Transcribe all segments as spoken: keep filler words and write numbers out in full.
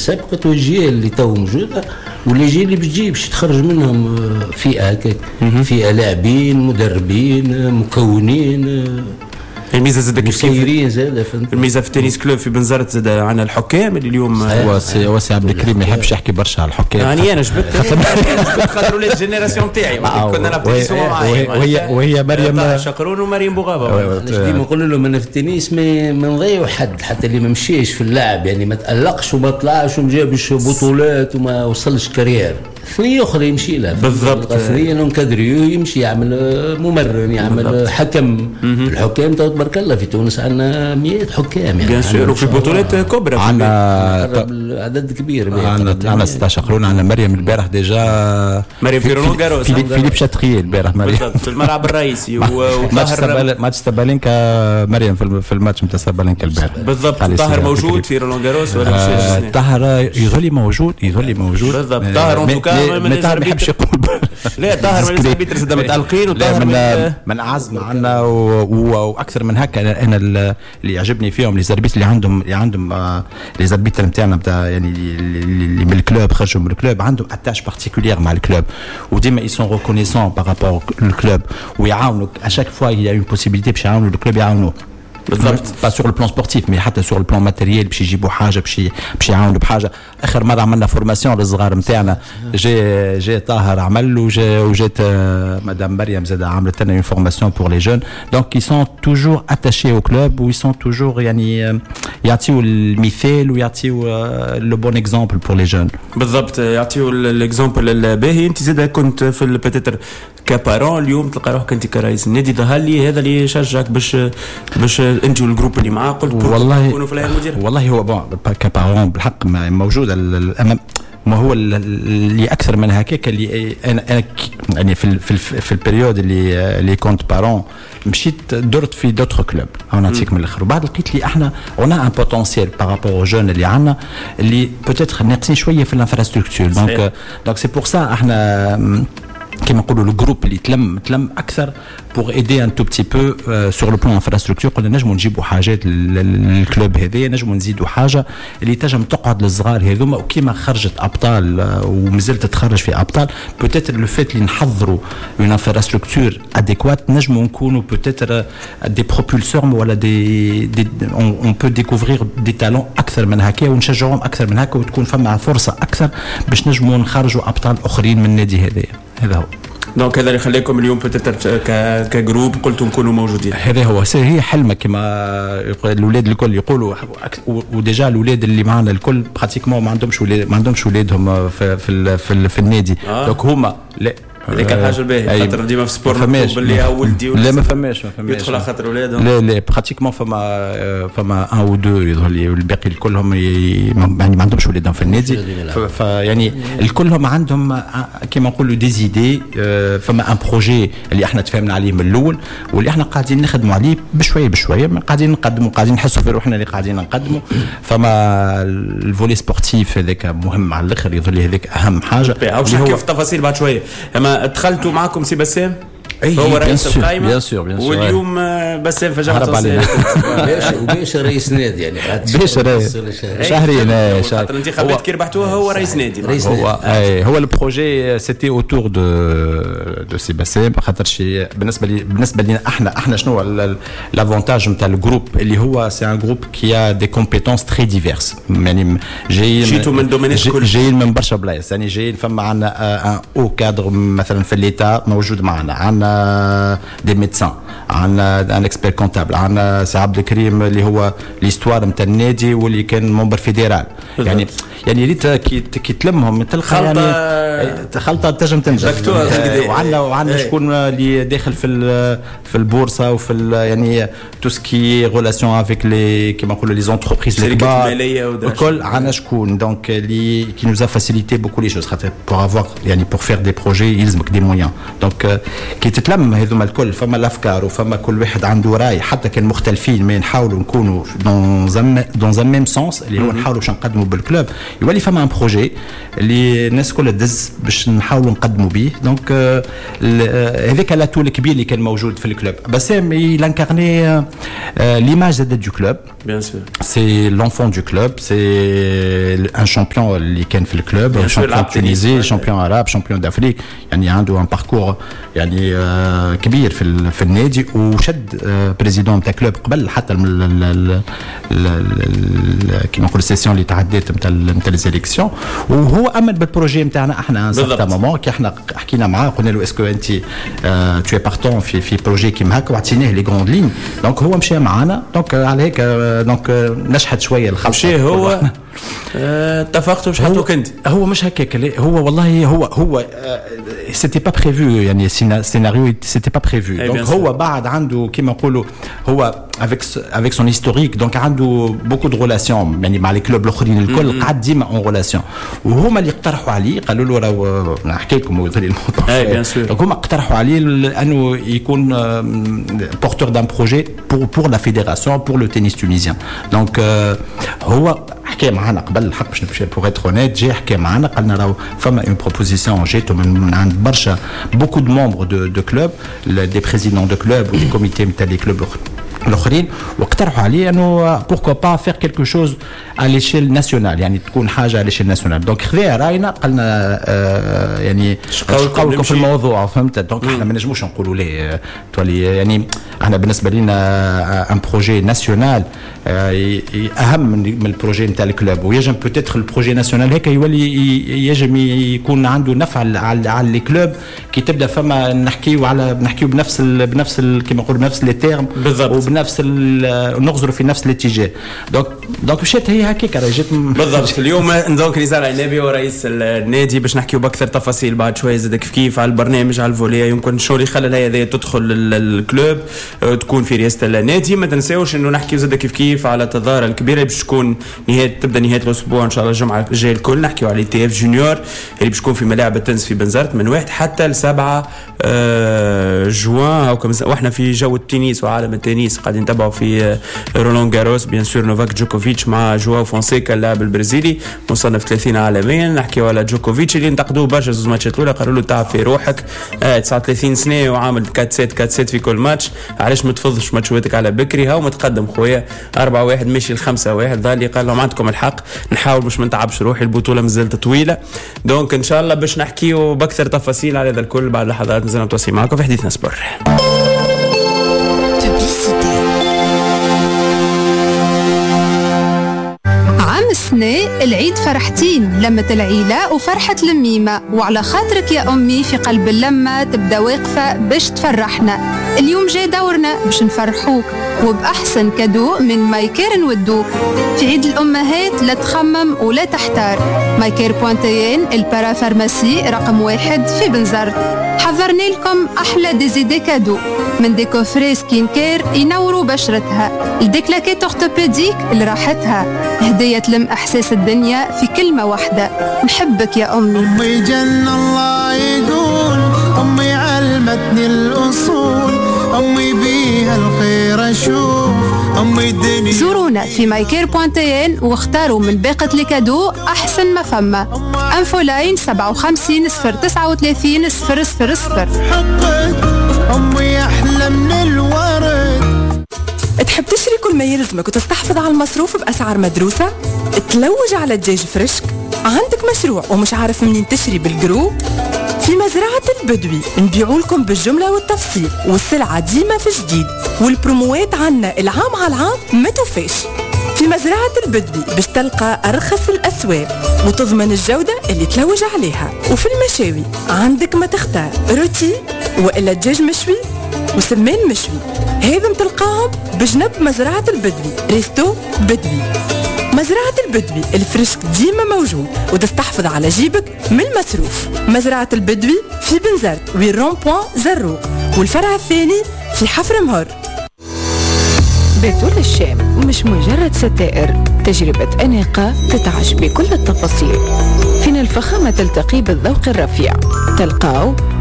السابقه والجيل اللي تو موجوده واللي جاي اللي بتجي باش تخرج منهم فئه هكاك، فئه لاعبين مدربين مكونين. الميزه زاد كيف زاد الميزه في التنس كلوب في بنزرت زاد عندنا الحكام اللي اليوم واسي واسي عبد الكريم ما يحبش يحكي برشا على الحكام. يعني انا جبت خاطر ولاد الجينيراسيون تاعي كنا نبتسموا معايا وهي وهي مريم شقرون ومريم بوغابه. ديما نقول لهم انا في التنس ما نضيعوا حد، حتى اللي ما مشيش في اللعب يعني ما تألقش وما طلعش وما جابش بطولات وما وصلش كارير، ثاني اخرى يمشي له بالضبط. ثاني نكادريو يمشي يعمل ممرن يعمل بالضبط. حكم. الحكام تبارك الله في تونس عندنا مئات حكام يعني بيان وفي بطولات كبرى عندنا عدد كبير. عندنا عندنا ستاشر قرون. عندنا مريم البارح ديجا مريم في رونو غاروس فيليب شاتريي البارح مريم في الملعب الرئيسي وطاهر ماتش سابالينكا مريم في الماتش نتاع سابالينكا البارح بالضبط. طاهر موجود في رونو غاروس ولا مش طاهر يظل موجود يظل موجود بالضبط. طاهر ما طاهر ما يحبش يقول لا طاهر من الاربيتر زاد متعلقين وطاهر من من عزم عندنا واكثر من هكا. انا اللي يعجبني فيهم لي زربيت اللي عندهم اللي عندهم لي زربيتر نتاعنا نتاع يعني اللي من الكلوب خرجوا من الكلوب عندهم اتاش بارتيكولير مع الكلوب وديما ils sont reconnaissants par rapport au club ويعاونوا à chaque fois il y a une possibilité باش يعاونوا الكلوب يعاونوا بالضبط با سور البلان سبورتيف مي حتى سور البلان ماتيريال باش يجيبوا حاجه باش باش يعاونوا بحاجه. اخر مره عملنا فورماسيون للصغار نتاعنا جي جي طاهر عمل وجا وجات مدام مريم زاد عملت لنا اون فورماسيون بور لي جون دونك ils sont toujours attachés au club و ils sont toujours يعني يعطيوا المثال ويعطيوا لو بون اكزامبل بور لي جون بالضبط يعطيوا الاكزامبل الباهي. انت زاد كنت في البيتيتر كبارون اليوم تلقى روحك انت كرئيس النادي ظهر لي هذا اللي يشجعك باش باش انت والجروب اللي معاه قلت والله تكونوا في المدير. والله هو بون كبارون بالحق موجوده الامام ما هو اللي اكثر من هكاك اللي انا انا يعني في في في البريود اللي اللي كنت بارون مشيت درت في دوتر كلوب انا نعطيك من الاخر وبعد لقيت لي احنا اون ان بوتونسيال بارابور جون اللي عندنا اللي بوتيتر ناقصين شويه في الانفراستركتور دونك دونك سي بور سا احنا كما نقولوا الجروب اللي تلم تلم اكثر pour aider un tout petit peu euh, sur le plan infrastructure. قلنا نجموا نجيبوا حاجات للكلوب هذه نجموا نزيدوا حاجه اللي تنجم تقعد للصغار هذوما وكيما خرجت ابطال uh, ومازالت تتخرج في ابطال بوتيتر لو فيت اللي نحضروا اون انفراستركتور اديكوات نجموا نكونوا بوتيتر دي بروبولسور ولا دي اون بو ديكوفرير دي تالون اكثر من هكا ونشجعهم اكثر من هكا وتكون فما فرصه اكثر باش نجموا نخرجوا ابطال اخرين من النادي هذا. هذا هو دونك هذا اللي خليكم اليوم بوتيتر كجروب قلتوا نكونوا موجودين. هذا هو هي حلمك كما الاولاد الكل يقولوا وديجا الاولاد اللي معنا الكل براتيكمون ما عندهمش ولاد ما عندهمش ولادهم في في في, في النادي آه. دونك هما لا هذيك الحاجه الباهيه خاطر ديما في السبور نقول باللي ولدي لا ما فماش ما فماش يدخل خاطر ولادهم لا لا براتيكمون فما فما ان او دو يظهر لي والباقي الكلهم يعني ما عندهمش ولادهم في النادي فيعني الكلهم عندهم كيما نقولوا دي زيدي فما ان بروجي اللي احنا تفاهمنا عليه من الاول واللي احنا قاعدين نخدموا عليه بشويه بشويه قاعدين نقدموا قاعدين نحسوا في روحنا اللي قاعدين نقدموا. فما الفولي سبورتيف هذاك مهم على الاخر يظهر لي هذاك اهم حاجه اللي هو في التفاصيل بعد شويه. اما دخلتوا معكم سي بسام هو رئيس القائمه بيان سور بيان سور واليوم بسام فجأة وباش رئيس نادي يعني باش رئيس شهرين خاطر الانتخابات كي ربحتوها هو رئيس نادي هو هو البروجي سيتي اوتور دو دو سي بسام خاطر شي بالنسبه لي بالنسبه لنا احنا احنا شنو لافونتاج نتاع الجروب اللي هو سي ان جروب كي ا دي كومبيتونس تري ديفيرس يعني جايين جيتوا من دومينات كل جايين من برشا بلايص يعني جايين فما عندنا ان او كادر مثلا في ليتا موجود معنا عندنا دي ميدسان عندنا ان اكسبير كونتابل عندنا سي عبد الكريم اللي هو ليستوار نتاع النادي واللي كان ممبر فيدرال يعني يعني ريت كي كي تلمهم تلقى يعني خلطه تنجم تنجح وعندنا وعندنا شكون اللي داخل في في البورصه وفي يعني تو سكي ريلاسيون افيك لي كيما نقولوا لي زونتربريز الكبار الكل عندنا شكون دونك اللي كي نوزا فاسيليتي بوكو لي شوز خاطر بور افوار يعني بور فير دي بروجي يلزمك دي مويان دونك كي تتلم هذوما الكل فما الافكار وفما كل واحد عنده راي حتى كان مختلفين ما نحاولوا نكونوا دون دون ان ميم سونس اللي هو نحاولوا باش نقدموا بالكلوب يولي فما ان بروجي اللي الناس كلها تدز باش نحاولوا نقدموا به. دونك هذاك لاتو الكبير اللي كان موجود في الكلوب. بسام يلانكارني ليماج دو كلوب. Bien sûr. C'est l'enfant du club, c'est un champion اللي كان في الكلوب, un champion tunisien, champion arabe, champion d'Afrique. يعني عنده un parcours يعني كبير في في النادي, وشد بريزيدون تاع كلوب قبل حتى كيما نقول السيسيون اللي تعدات نتاع نتاع ليزيليكسيون, وهو امن بالبروجي نتاعنا احنا. سيغتان مومون كي احنا حكينا معاه قلنا له اسكو انت تو بارتون في في بروجي كيما هكا, وعطيناه لي غروند لين. دونك هو مشى معانا, دونك على هيك دونك نشحت شويه الخلطه. مشي هو اتفقتوا باش حطوك انت؟ هو مش هكاك, هو والله هو هو سيتي با بريفو, يعني سيناريو سيتي با بريفو. دونك هو بعد عنده كيما نقولوا هو avec avec son historique, donc عنده beaucoup de relations يعني مع الكلوب الاخرين الكل, قعد ديما اون ريلاسيون, وهما اللي اقترحوا عليه قالوا له راهو نحكي لكم ويطري الموضوع. اي بيان سور. دونك هما اقترحوا عليه انه يكون بورتور دان بروجي pour pour la fédération, pour le tennis tunisien. دونك هو حكى معنا قبل الحق باش نمشي بوغ اتر اونيت, جا حكى معنا قالنا راهو فما اون بروبوزيسيون جاتو من عند برشا بوكو دو ممبر دو دو كلوب, دي بريزيدون دو كلوب ودي كوميتي نتاع لي كلوب الاخرين, واقترحوا عليه انه بوركوا با فير كيلكو شوز على ليشيل ناسيونال, يعني تكون حاجه على ليشيل ناسيونال. دونك خذا راينا قالنا آه يعني شقاولكم في الموضوع, فهمت؟ دونك احنا ما نجموش نقولوا ليه تولي, يعني احنا بالنسبه لنا ان بروجي ناسيونال اهم من البروجي نتاع الكلوب, ويجب بوتيتر البروجي ناسيونال هيك يولي يجب يكون عنده نفع على على لي كلوب كي تبدا فما نحكيو على نحكيو بنفس ال بنفس كيما نقولوا بنفس لي تيرم وبنفس نغزروا في نفس الاتجاه. دونك دونك مشات هي هكاك راه جات بالضبط. اليوم دونك رسالة عنابي ورئيس النادي باش نحكيو باكثر تفاصيل بعد شويه زاد كيف كيف على البرنامج على الفولي. يمكن شو اللي خلى هذه تدخل الكلوب تكون في رئاسه النادي. ما تنساوش انه نحكيو زاد كيف كيف على التظاهره الكبيره باش تكون نهايه تبدا نهايه الاسبوع ان شاء الله الجمعه الجايه الكل. نحكيو على تي اف جونيور اللي باش تكون في ملاعب التنس في بنزرت من واحد حتى لسبعة جوان, او كما واحنا في جو التنس وعالم التنس قاعدين نتابعوا في رولان جاروس بيان سور نوفاك جوكوفيتش مع جواو فونسيكا اللاعب البرازيلي مصنف ثلاثين عالميا. نحكيو على جوكوفيتش اللي انتقدوه برشا زوج ماتشات الاولى, قالوا له تعب في روحك آه تسعة وثلاثين سنه وعامل أربعة ستة أربعة ستة في كل ماتش, علاش ما تفضش ماتشاتك على بكري هاو متقدم خويا أربعة واحد ماشي ل خمسة واحد. ذا اللي قال لهم عندكم الحق, نحاول باش ما نتعبش روحي, البطوله مازالت طويله. دونك ان شاء الله باش نحكيو باكثر تفاصيل على هذا الكل بعد لحظات. مازلنا متواصلين معكم في حديثنا سبور. السنة العيد فرحتين لمة العيلة وفرحة الميمة, وعلى خاطرك يا أمي في قلب اللمة تبدأ واقفة باش تفرحنا. اليوم جاي دورنا باش نفرحوك وبأحسن كادو من مايكير نودوك. في عيد الأمهات لا تخمم ولا تحتار, مايكير بوانتيين البارا فارماسي رقم واحد في بنزرت. حضرنا لكم أحلى ديزيدي كادو من ديكوفري سكين كير ينوروا بشرتها, الديكلاكيت أورتوبيديك لراحتها, هدية لم إحساس الدنيا في كلمة واحدة, نحبك يا أمي. أمي جنة الله يقول, أمي علمتني الأصول, أمي بيها الخير أشوف, أمي الدنيا. زورونا في مايكير بوانتين واختاروا من باقة الكادو أحسن ما فما. أنفو لاين سبعة وخمسين صفر تسعة وثلاثين صفر صفر صفر. أمي أحلى من الورد. تحب تشتري كل ما يلزمك وتستحفظ على المصروف بأسعار مدروسة؟ تلوج على دجاج فريشك؟ عندك مشروع ومش عارف منين تشتري بالجروب؟ في مزرعة البدوي نبيعوا لكم بالجملة والتفصيل, والسلعة ديما في جديد, والبروموات عنا العام على العام ما توفيش. في مزرعة البدوي باش تلقى أرخص الأسواق وتضمن الجودة اللي تلوج عليها. وفي المشاوي عندك ما تختار, روتي وإلا دجاج مشوي وسمان مشوي, هذم تلقاهم بجنب مزرعة البدوي. ريستو بدوي. مزرعة البدوي الفريشك ديما موجود وتستحفظ على جيبك من المصروف. مزرعة البدوي في بنزرت ويرون بوان زروق, والفرع الثاني في حفر مهر. بيتول الشام مش مجرد ستائر, تجربة أناقة تتعش بكل التفاصيل. فين الفخامة تلتقي بالذوق الرفيع, تلقاو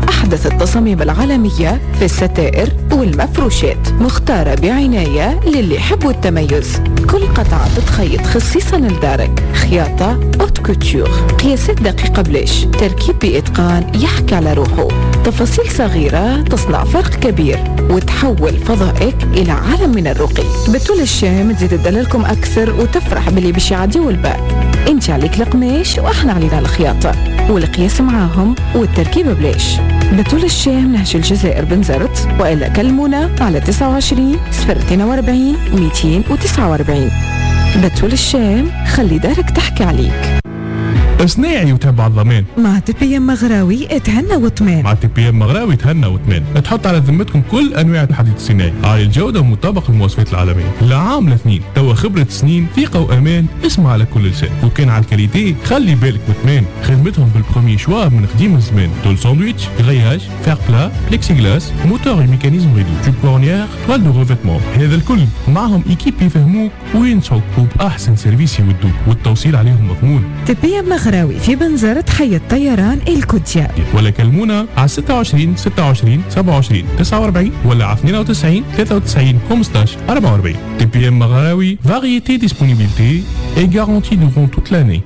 أحدث التصاميم العالمية في الستائر والمفروشات، مختارة بعناية للي يحبوا التميز. كل قطعة تتخيط خصيصا لدارك، خياطة اوت كوتور، قياسات دقيقة بلاش، تركيب بإتقان يحكي على روحه، تفاصيل صغيرة تصنع فرق كبير وتحول فضائك إلى عالم من الرقي. بتول الشام تزيد تدللكم أكثر وتفرح باللي باش يعديوا الباء. انت عليك القماش واحنا علينا الخياطة والقياس معاهم والتركيب بلاش. بتول الشام نهج الجزائر بنزرت، وإلا كلمونا على تسعة وعشرين صفر اثنين وأربعين مئتين وتسعة وأربعين. بتول الشام خلي دارك تحكي عليك. صناعي وتبع الضمان مع تي بي ام مغراوي اتهنى وطمان. مع تي بي ام مغراوي تهنى وطمان. تحط على ذمتكم كل انواع الحديد الصناعي عالي الجوده ومطابق المواصفات العالميه. لعام لاثنين توا خبره سنين، ثقه وامان. اسمع على كل لسان. وكان على الكاليتي خلي بالك وطمان. خدمتهم بالبرومي شوا من قديم الزمان. تول ساندويتش، غرياج، فير بلا، بليكسي غلاس، موتور وميكانيزم ريدو، جوب كورنيير، توال دو ريفيتمون. هذا الكل معهم ايكيب يفهموك وينصحوك وباحسن سيرفيس يودوك والتوصيل عليهم مضمون. تي بي ام مغراوي في بنزرت حي الطيران الكوتيا. ولا كلمونا على ستة وعشرين ستة وعشرين سبعة وعشرين تسعة وأربعين ولا على اثنين وتسعين ثلاثة وتسعين خمسطاش أربعة وأربعين. تي بي ام مغراوي، variété, disponibilité et garantie durant toute l'année.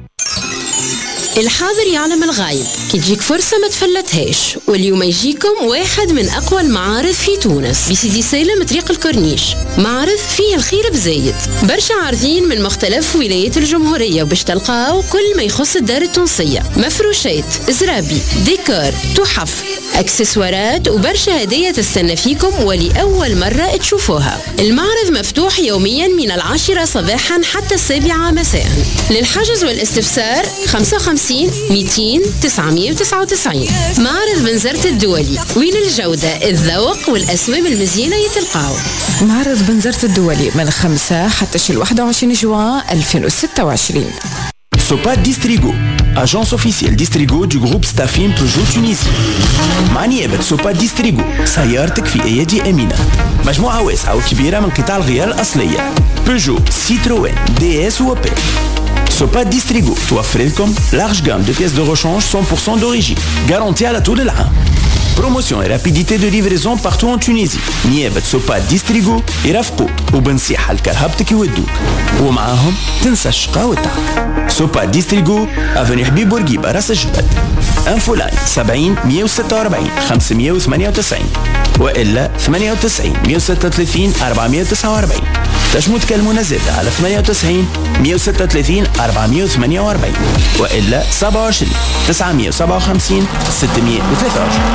الحاضر يعلم الغايب. كي تجيك فرصة ما تفلتهاش، واليوم يجيكم واحد من أقوى المعارض في تونس بسيدي سالم طريق الكورنيش. معرض فيه الخير بزايد، برشا عارضين من مختلف ولايات الجمهورية، وباش تلقاو كل ما يخص الدار التونسية، مفروشات، زرابي، ديكور، تحف، اكسسوارات وبرشا هدية تستنى فيكم ولأول مرة تشوفوها. المعرض مفتوح يوميا من العاشرة صباحا حتى السابعة مساء. للحجز والاستفسار خمسة وخمسين مئتين تسعمئة وتسعة وتسعين. معرض بنزرت الدولي، وين الجودة، الذوق والأسواب المزيانة يتلقاو. معرض بنزرت الدولي من خمسة حتى شي واحد وعشرين جوان ألفين وستة وعشرين. Sopat Distrigo, agence officielle Distrigo du groupe Staffim Peugeot Tunisie. مع نيابة Sopat Distrigo سيارتك في أيدي أمينة. مجموعة واسعة وكبيرة من قطع الغيار الأصلية بيجو، سيتروين، دي اس وأوبل. Sopat Distrigo توفر لكم large gamme de pièces de rechange cent pour cent d'origine, garantie على طول العام. Promotion et rapidité de livraison partout en Tunisie. نيابة Sopat Distrigo يرافقوك وبنصيحة لكرهبتك يودوك، ومعاهم تنسى الشقاء والتعب. Sopat Distrigo أفني حبيب بورقيبة راس الجبل. انفو لاين سبعين مئة وستة وأربعين خمسمئة وثمانية وتسعين وإلا ثمانية وتسعين مئة وستة وثلاثين أربعمئة وتسعة وأربعين. تشمو تكلمونا زادة على ثمانية وتسعين مئة وستة وثلاثين أربعمئة وثمانية وأربعين وإلا سبعة وعشرين تسعمئة وسبعة وخمسين ستمئة وثلاثة وعشرين.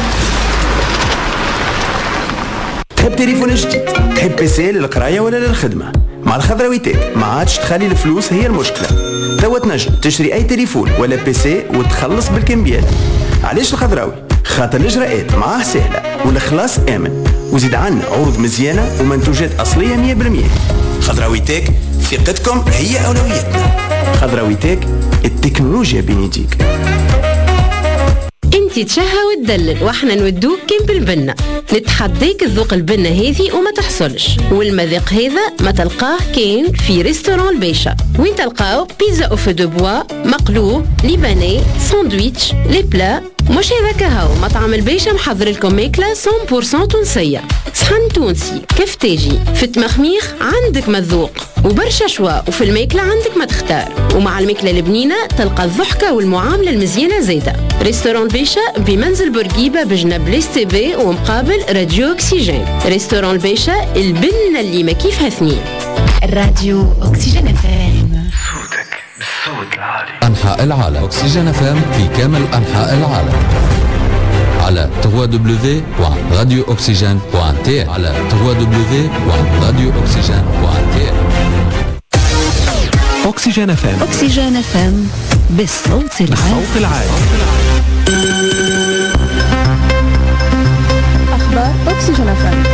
تحب تليفون جديد؟ تحب بيسي للقراية ولا للخدمة؟ مع الخضراوي تك ما عادش تخلي الفلوس هي المشكلة. توا تنجم تشتري أي تليفون ولا بيسي وتخلص بالكمبيال. علاش الخضراوي؟ خاطر الإجراءات معاه سهلة والإخلاص آمن، وزيد عنا عروض مزيانة ومنتوجات أصلية مية بالمية. خضراوي تك، ثقتكم هي أولويتنا. خضراوي تك، التكنولوجيا بين يديك. انتي تشهى وتدلل واحنا نودوك كيم بالبنة. نتحديك الذوق البنة هذه وما تحصلش، والمذاق هذا ما تلقاه كاين في ريستوران البيشة، وين تلقاو بيتزا او فو دو بوا، مقلوب، ليباني، ساندويتش، لي بلا. مش هذاك هاو مطعم البيشة محضر لكم ماكلة مية بالمئة تونسية، صحن تونسي، كفتاجي، في التمخميخ عندك مذوق وبرشا شوا، وفي الماكلة عندك ما تختار. ومع الماكلة البنينة تلقى الضحكة والمعاملة المزيانة زايدة. ريستوران بيشة بمنزل بورقيبة بجنب ليس تي في ومقابل راديو أكسجين. ريستوران البيشة، البنة اللي ما كيفها اثنين. الراديو أكسجين اف ام، صوتك بالصوت العالي. أنحاء العالم، أكسجين اف ام في كامل أنحاء العالم على دبليو دبليو دبليو دوت راديو أكسجين دوت تي على دبليو دبليو دبليو دوت راديو أكسجين دوت تي. أكسجين اف ام، أكسجين اف ام بالصوت العالي. بالصوت العالي. أخبار أكسجين اف ام.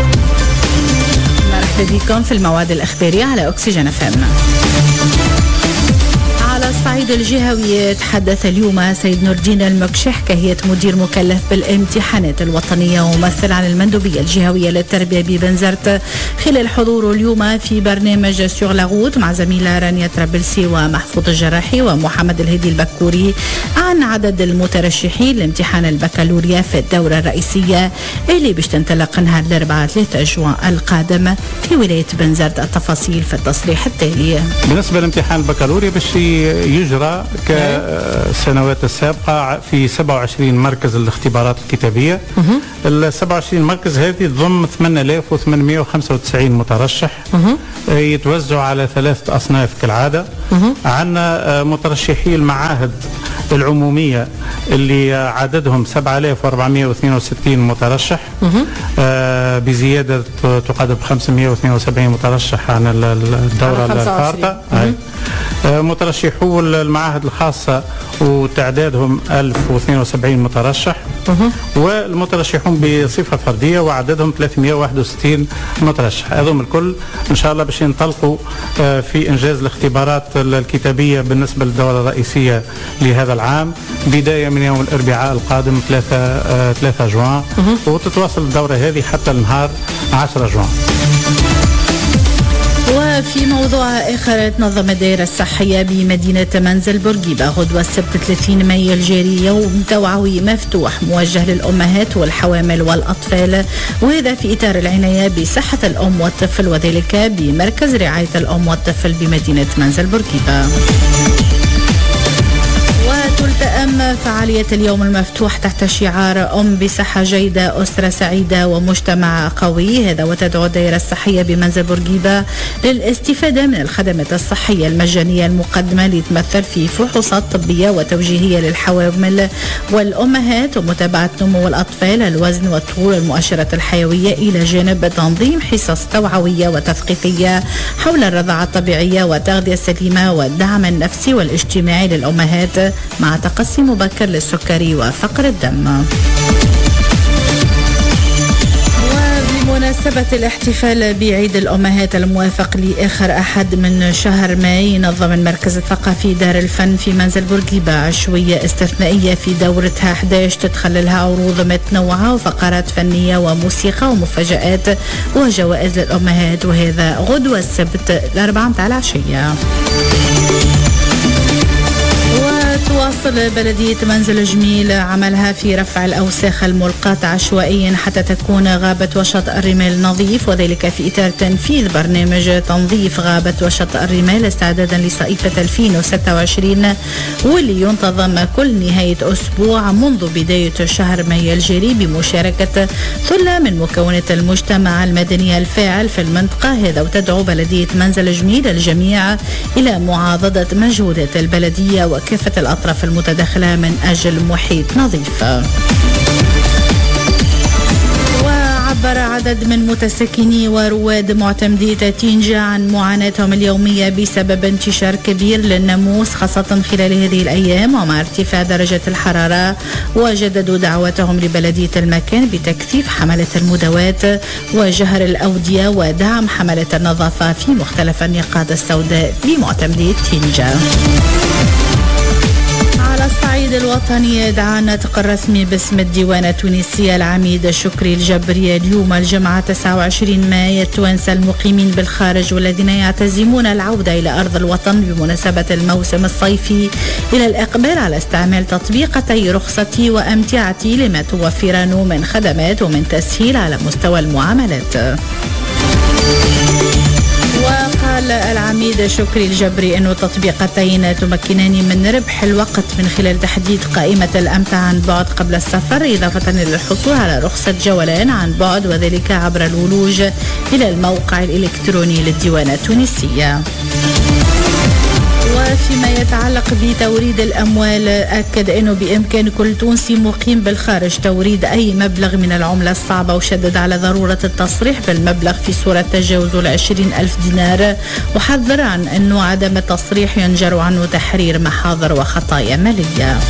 مرحبا بكم في المواد الإخبارية على أكسجين اف ام. على الصعيد الجهوي تحدث اليوم سيد نور الدين المكشح كهيئة مدير مكلف بالامتحانات الوطنية وممثل عن المندوبية الجهوية للتربية ببنزرت خلال حضوره اليوم في برنامج سور لاغوت مع زميلة رانيا ترابلسي ومحفوظ الجراحي ومحمد الهدي البكوري عن عدد المترشحين لامتحان البكالوريا في الدورة الرئيسية اللي باش تنطلق نهار الأربعاء ثلاثة جوان القادم في ولاية بنزرت. التفاصيل في التصريح التالي. بالنسبة لامتحان البكالوريا باش يجرى كالسنوات السابقة في سبعة وعشرين مركز الاختبارات الكتابية. ال سبعة وعشرين مركز هذه تضم ثمانية آلاف وثمانمائة وخمسة وتسعين مترشح يتوزعوا على ثلاثة أصناف كالعادة. عندنا مترشحي المعاهد العمومية اللي عددهم سبعة آلاف وأربعمائة واثنين وستين مترشح آه بزيادة تقدر ب خمسمائة واثنين وسبعين مترشح عن الدورة الفارطة. آه مترشحو المعاهد الخاصة وتعدادهم ألف واثنين وسبعين مترشح والمترشحون بصفة فردية وعددهم ثلاثمائة وواحد وستين مترشح. هذوم الكل إن شاء الله باش ينطلقوا آه في إنجاز الاختبارات الكتابية بالنسبة للدورة الرئيسية لهذا العام بداية من يوم الأربعاء القادم ثلاثة آه ثلاثة جوان وتتواصل الدورة هذه حتى النهار عشرة جوان. وفي موضوع آخر تنظم الدائرة الصحية بمدينة منزل بورقيبة غدوة السبت ثلاثين مايو الجاري يوم توعوي مفتوح موجه للأمهات والحوامل والأطفال وهذا في إطار العناية بصحة الأم والطفل وذلك بمركز رعاية الأم والطفل بمدينة منزل بورقيبة. تلتئم فعالية اليوم المفتوح تحت شعار أم بصحة جيدة أسرة سعيدة ومجتمع قوي. هذا وتدعو الدائرة الصحية بمنزل بورقيبة للاستفادة من الخدمات الصحية المجانية المقدمة لتمثل في فحوصات طبية وتوجيهية للحوامل والأمهات ومتابعة نمو الأطفال الوزن والطول المؤشرات الحيوية إلى جانب تنظيم حصص توعوية وتثقيفية حول الرضاعة الطبيعية والتغذية السليمة والدعم النفسي والاجتماعي للأمهات مع تقصي مبكر للسكري وفقر الدم. بمناسبة الاحتفال بعيد الأمهات الموافق لآخر أحد من شهر ماي ينظم المركز الثقافي دار الفن في منزل بورقيبة عشوية استثنائية في دورتها أحد عشر تتخللها عروض متنوعة وفقرات فنية وموسيقى ومفاجآت وجوائز للأمهات وهذا غدوة السبت الأربعاء متاع العشية. تواصل بلدية منزل جميل عملها في رفع الأوساخ الملقاة عشوائيا حتى تكون غابة وشط الرمال نظيف وذلك في إطار تنفيذ برنامج تنظيف غابة وشط الرمال استعدادا لصيفة ألفين وستة وعشرين واللي ينتظم كل نهاية أسبوع منذ بداية شهر مايو الجاري بمشاركة ثلة من مكونات المجتمع المدني الفاعل في المنطقة. هذا وتدعو بلدية منزل جميل الجميع إلى معاضدة مجهودات البلدية وكافة الأطراف المتداخلة من أجل محيط نظيف. عبر عدد من متسكني ورواد معتمدي تاتينجا عن معاناتهم اليومية بسبب انتشار كبير للناموس خاصة خلال هذه الأيام ومع ارتفاع درجة الحرارة وجددوا دعوتهم لبلدية المكان بتكثيف حملة المداواة وجهر الأودية ودعم حملة النظافة في مختلف النقاط السوداء بمعتمدي تينجا. على الصعيد الوطني دعا الناطق الرسمي باسم الديوانة التونسية العميد شكري الجبري اليوم الجمعة تسعة وعشرين مايو التوانسة المقيمين بالخارج والذين يعتزمون العودة إلى أرض الوطن بمناسبة الموسم الصيفي إلى الإقبال على استعمال تطبيقتي رخصتي وأمتعتي لما توفران من خدمات ومن تسهيل على مستوى المعاملات. وقال العميد شكري الجبري أنه تطبيقتين تمكنان من ربح الوقت من خلال تحديد قائمة الأمتعة عن بعد قبل السفر إضافة للحصول على رخصة جولان عن بعد وذلك عبر الولوج إلى الموقع الإلكتروني للديوانة التونسية. وفيما يتعلق بتوريد الأموال أكد أنه بإمكان كل تونسي مقيم بالخارج توريد أي مبلغ من العملة الصعبة وشدد على ضرورة التصريح بالمبلغ في صورة تجاوز العشرين ألف دينار وحذر عن أنه عدم التصريح ينجر عنه تحرير محاضر وخطايا مالية.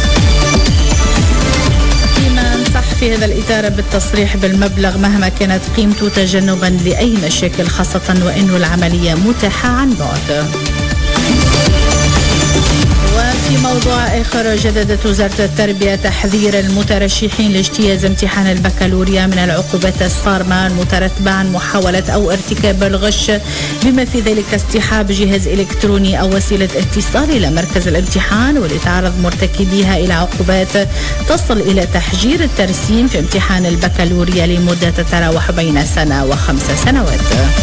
صح في هذا الإطار بالتصريح بالمبلغ مهما كانت قيمته تجنبا لأي مشاكل خاصة وأنه العملية متاحة عن بعد. موضوع آخر، جددت وزارة التربية تحذير المترشحين لاجتياز امتحان البكالوريا من العقوبات الصارمة المترتبة عن محاولة أو ارتكاب الغش، بما في ذلك اصطحاب جهاز إلكتروني أو وسيلة اتصال إلى مركز الامتحان، ولتعرض مرتكبيها إلى عقوبات تصل إلى تحجير الترسيم في امتحان البكالوريا لمدة تتراوح بين سنة وخمس سنوات.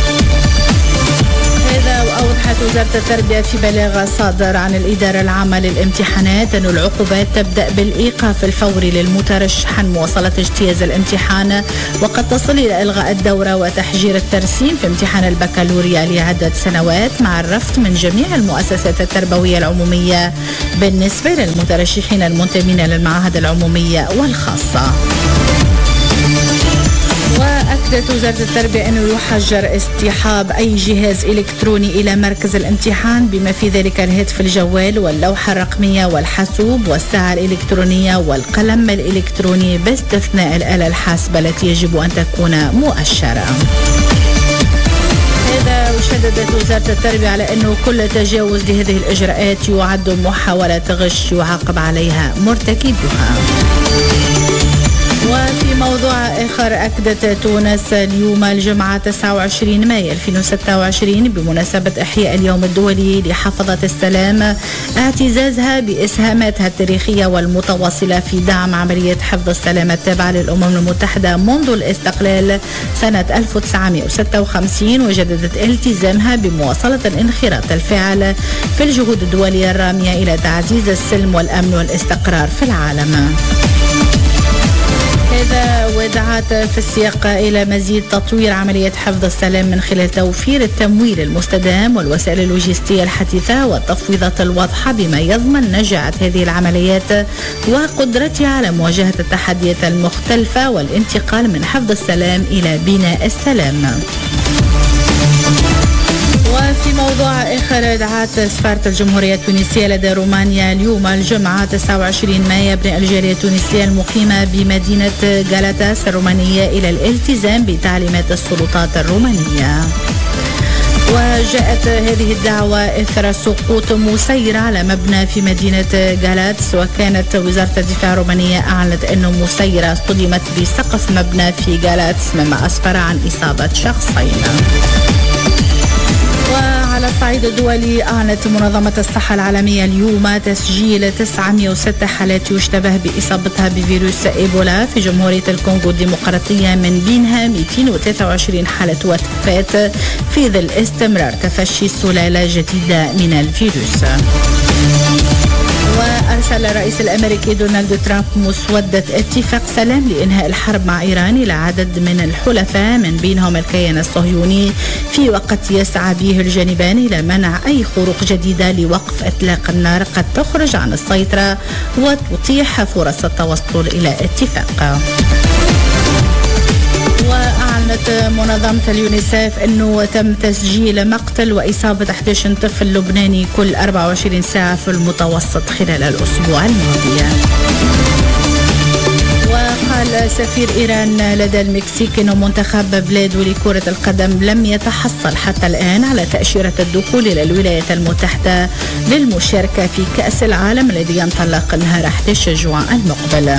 هذا وأوضحت وزارة التربية في بلاغ صادر عن الإدارة العامة للامتحانات أن العقوبات تبدأ بالإيقاف الفوري للمترشح عن مواصلة اجتياز الامتحان، وقد تصل إلى إلغاء الدورة وتحجير الترسيم في امتحان البكالوريا لعدة سنوات، مع الرفض من جميع المؤسسات التربوية العمومية بالنسبة للمترشحين المنتمين للمعاهد العمومية والخاصة. وأكدت وزارة التربية أنه يحجر اصطحاب أي جهاز إلكتروني إلى مركز الامتحان، بما في ذلك الهاتف الجوال واللوحة الرقمية والحاسوب والساعة الإلكترونية والقلم الإلكتروني، باستثناء الآلة الحاسبة التي يجب أن تكون مؤشرة. هذا وشددت وزارة التربية على أنه كل تجاوز لهذه الإجراءات يعد محاولة غش يعاقب عليها مرتكبها. وفي موضوع آخر، أكدت تونس اليوم الجمعة تسعة وعشرين مايو ألفين وستة وعشرين بمناسبة إحياء اليوم الدولي لحفظة السلام اعتزازها بإسهاماتها التاريخية والمتواصلة في دعم عملية حفظ السلام التابعة للأمم المتحدة منذ الاستقلال سنة ألف وتسعمائة وستة وخمسين، وجددت التزامها بمواصلة الانخراط الفاعل في الجهود الدولية الرامية إلى تعزيز السلم والأمن والاستقرار في العالم. هذا ودعت في السياق إلى مزيد تطوير عملية حفظ السلام من خلال توفير التمويل المستدام والوسائل اللوجستية الحديثة والتفويضات الواضحة، بما يضمن نجاعة هذه العمليات وقدرتها على مواجهة التحديات المختلفة والانتقال من حفظ السلام إلى بناء السلام. وفي موضوع آخر، دعت سفارة الجمهورية التونسية لدى رومانيا اليوم الجمعة تسعة وعشرين مايو ابناء الجالية التونسية المقيمة بمدينة غالاتاس الرومانية إلى الالتزام بتعليمات السلطات الرومانية. وجاءت هذه الدعوة إثر سقوط مسيرة على مبنى في مدينة غالاتاس، وكانت وزارة الدفاع الرومانية أعلنت أن مسيرة اصطدمت بسقف مبنى في غالاتاس، مما أسفر عن إصابة شخصين. وعلى الصعيد الدولي، أعلنت منظمة الصحة العالمية اليوم تسجيل تسعمائة وستة حالات يشتبه بإصابتها بفيروس إيبولا في جمهورية الكونغو الديمقراطية، من بينها مئتين وثلاثة وعشرين حالة وفاة في ظل استمرار تفشي سلالة جديدة من الفيروس. وأرسل الرئيس الأمريكي دونالد ترامب مسودة اتفاق سلام لإنهاء الحرب مع إيران إلى عدد من الحلفاء من بينهم الكيان الصهيوني، في وقت يسعى به الجانبان إلى منع أي خروق جديدة لوقف إطلاق النار قد تخرج عن السيطرة وتتيح فرص التوصل إلى اتفاق. وأعلنت منظمة اليونيسيف أنه تم تسجيل مقتل وإصابة أحد عشر طفل لبناني كل أربعة وعشرين ساعة في المتوسط خلال الأسبوع الماضي. وقال سفير إيران لدى المكسيك أنه منتخب بلاده لكرة القدم لم يتحصل حتى الآن على تأشيرة الدخول إلى الولايات المتحدة للمشاركة في كأس العالم الذي ينطلق نهار أحد عشر جوان المقبل.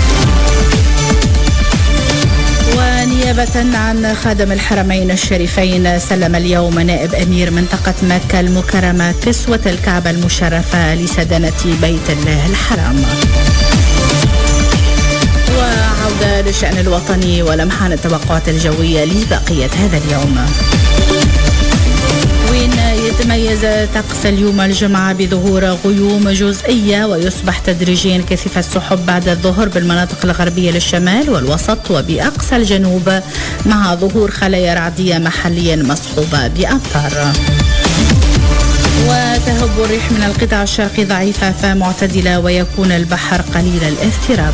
ونيابة عن خادم الحرمين الشريفين، سلم اليوم نائب أمير منطقة مكة المكرمة كسوة الكعبة المشرفة لسدنة بيت الله الحرام. وعودة للشأن الوطني ولمحان التوقعات الجوية لبقية هذا اليوم. وين يتميز طقس اليوم الجمعة بظهور غيوم جزئية، ويصبح تدريجيا كثيف السحب بعد الظهر بالمناطق الغربية للشمال والوسط وبأقصى الجنوب، مع ظهور خلايا رعدية محليا مصحوبة بأمطار. وتهب الريح من القطاع الشرقي ضعيفة فمعتدلة، ويكون البحر قليل الاضطراب.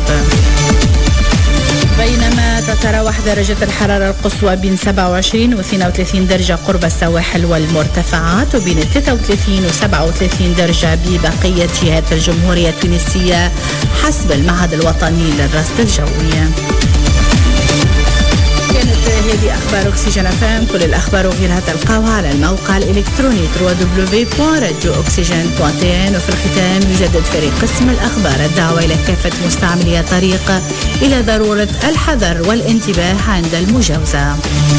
بينما تتراوح درجة الحرارة القصوى بين سبعة وعشرين و اثنين وثلاثين درجة قرب السواحل والمرتفعات، وبين ثلاثة وثلاثين و سبعة وثلاثين درجة ببقية جهات الجمهورية التونسية حسب المعهد الوطني للرصد الجوي. كانت هذه أخبار أكسجين أف أم. كل الأخبار وغيرها تلقاوها على الموقع الإلكتروني دبليو دبليو دبليو دوت راديو أكسجين دوت تي إن. وفي الختام يجدد فريق قسم الأخبار الدعوة إلى كافة مستعملي الطريق إلى ضرورة الحذر والانتباه عند المجاوزة.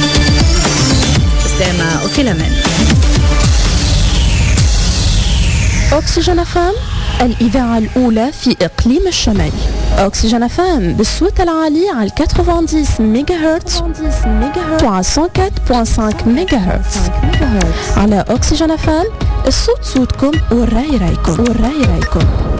سلامة وفيلمين. أكسجين أف أم، الإذاعة الأولى في إقليم الشمال. أكسجين أف أم بالصوت العالي على تسعين ميجا هرتز وعلى مية وأربعة فاصلة خمسة ميجا هرتز. على أكسجين أف أم الصوت صوتكم والرأي رايكم والرأي رايكم.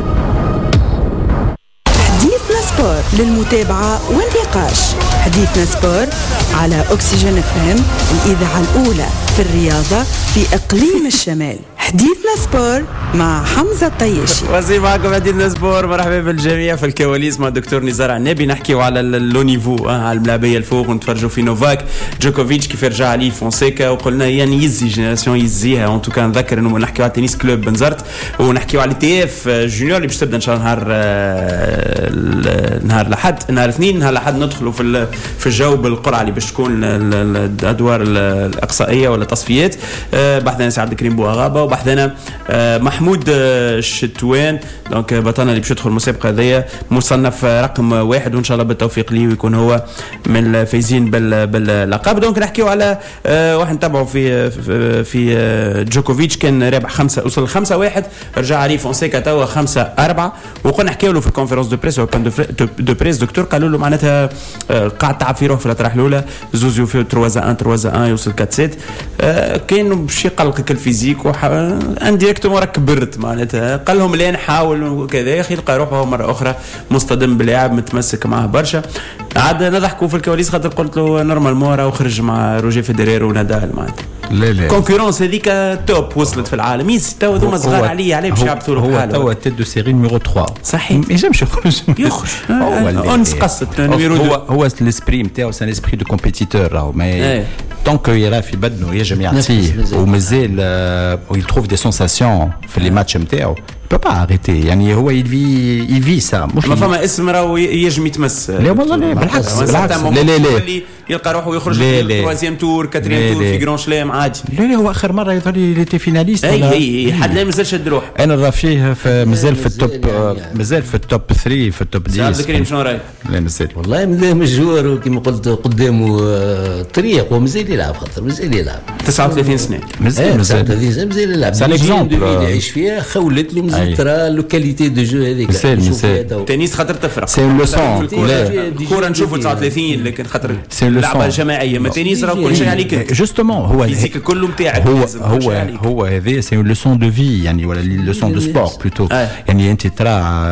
حديثنا سبور للمتابعة والنقاش. حديثنا سبور على أكسجين أف أم، الإذاعة الأولى في الرياضة في إقليم الشمال. حديثنا سبور مع حمزة الطياشي. وزي معكم حديثنا سبور. مرحبا بالجميع. في الكواليس مع الدكتور نزار عنابي نحكيو على اللو نيفو، على الملاعبيه الفوق، ونتفرجوا في نوفاك جوكوفيتش كيف رجع عليه فونسيكا، وقلنا يعني يزي جينيراسيون يزيها. اون توكا نذكر انه نحكيو على تنس كلوب بنزرت، ونحكيو على تي اف جونيور اللي باش تبدا ان شاء الله نهار نهار الاحد نهار الاثنين نهار الاحد ندخلوا في في الجو بالقرعه اللي باش تكون الادوار الاقصائيه ولا تصفيات. بحثنا سعد الكريم بوغابه، بحثنا محمود الشتوان دونك بطلنا اللي باش يدخل المسابقه هذيا مصنف رقم واحد، وان شاء الله بالتوفيق ليه ويكون هو من الفايزين باللقب. دونك نحكيو على واحد نتابعوا في في جوكوفيتش كان رابح خمسه، وصل خمسة واحد، رجع عليه فونسيكا توا خمسة أربعة. وقلنا نحكيو له في الكونفرنس دو بريس دو بريس دكتور قالوا له معناتها قاعد تعب في روح في الاطراح الاولى، زوزيو في ثلاثة واحد ثلاثة واحد يوصل أربعة ستة. كان باش يقلقك الفيزيك انديريكتومون راك كبرت معناتها. قال لهم لا نحاول وكذا، يا اخي يلقى روحه مره اخرى مصطدم باللاعب متمسك معه برشا. عاد نضحكوا في الكواليس خاطر قلت له نورمالمون راه خرج مع روجي فيدرير ونادال معناتها لا لا كونكورونس هذيك توب وصلت في العالم. يس تو هذوما صغار عليه عليه باش يعبثوا له هو تو تيت دو سيري نيميرو ثلاثة صحيح، ما ينجمش يخرج يخرج اونس قصت نيميرو هو هو الاسبري نتاعو سان اسبري دو كومبيتيتور راهو ما دونك يرى في بدنه يجم يعطيه ومازال ويتروف دي سونساسيون في لي ماتش نتاعو peut pas arrêter يعني هو يفي يفي سا مش ما فما اسم راهو يجم يتمس. لا والله لا بالعكس بالعكس لا لا لا يلقى روحه يخرج في ثلاثيام تور كاتريام تور في جران شلام عادي. لا لا هو اخر مره يظهر لي تي فيناليست اي اي حد لا مازال شد روح. انا راه فيه مازال في التوب مازال في التوب ثلاثة في التوب عشرة. عبد الكريم شنو رايك؟ لا مازال والله مازال مجهور كما قلت قدامه طريق ومازال يلعب خاطر مازال يلعب تسعة وثلاثين سنه مازال مازال تسعة وثلاثين سنه مازال يلعب. سان اكزومبل اللي يعيش فيها خولت له مازال لو كاليتي دو جو هذيك التنس خاطر تفرق. سي لوسون الكره نشوفوا تسعة وثلاثين لكن خاطر اللعبه جماعيه ما تنس راه كل شيء عليك جوستومون هو الفيزيك كله نتاعك هو هو هو هذا سي لوسون دو في يعني ولا لوسون دو سبور بلوتو يعني انت ترى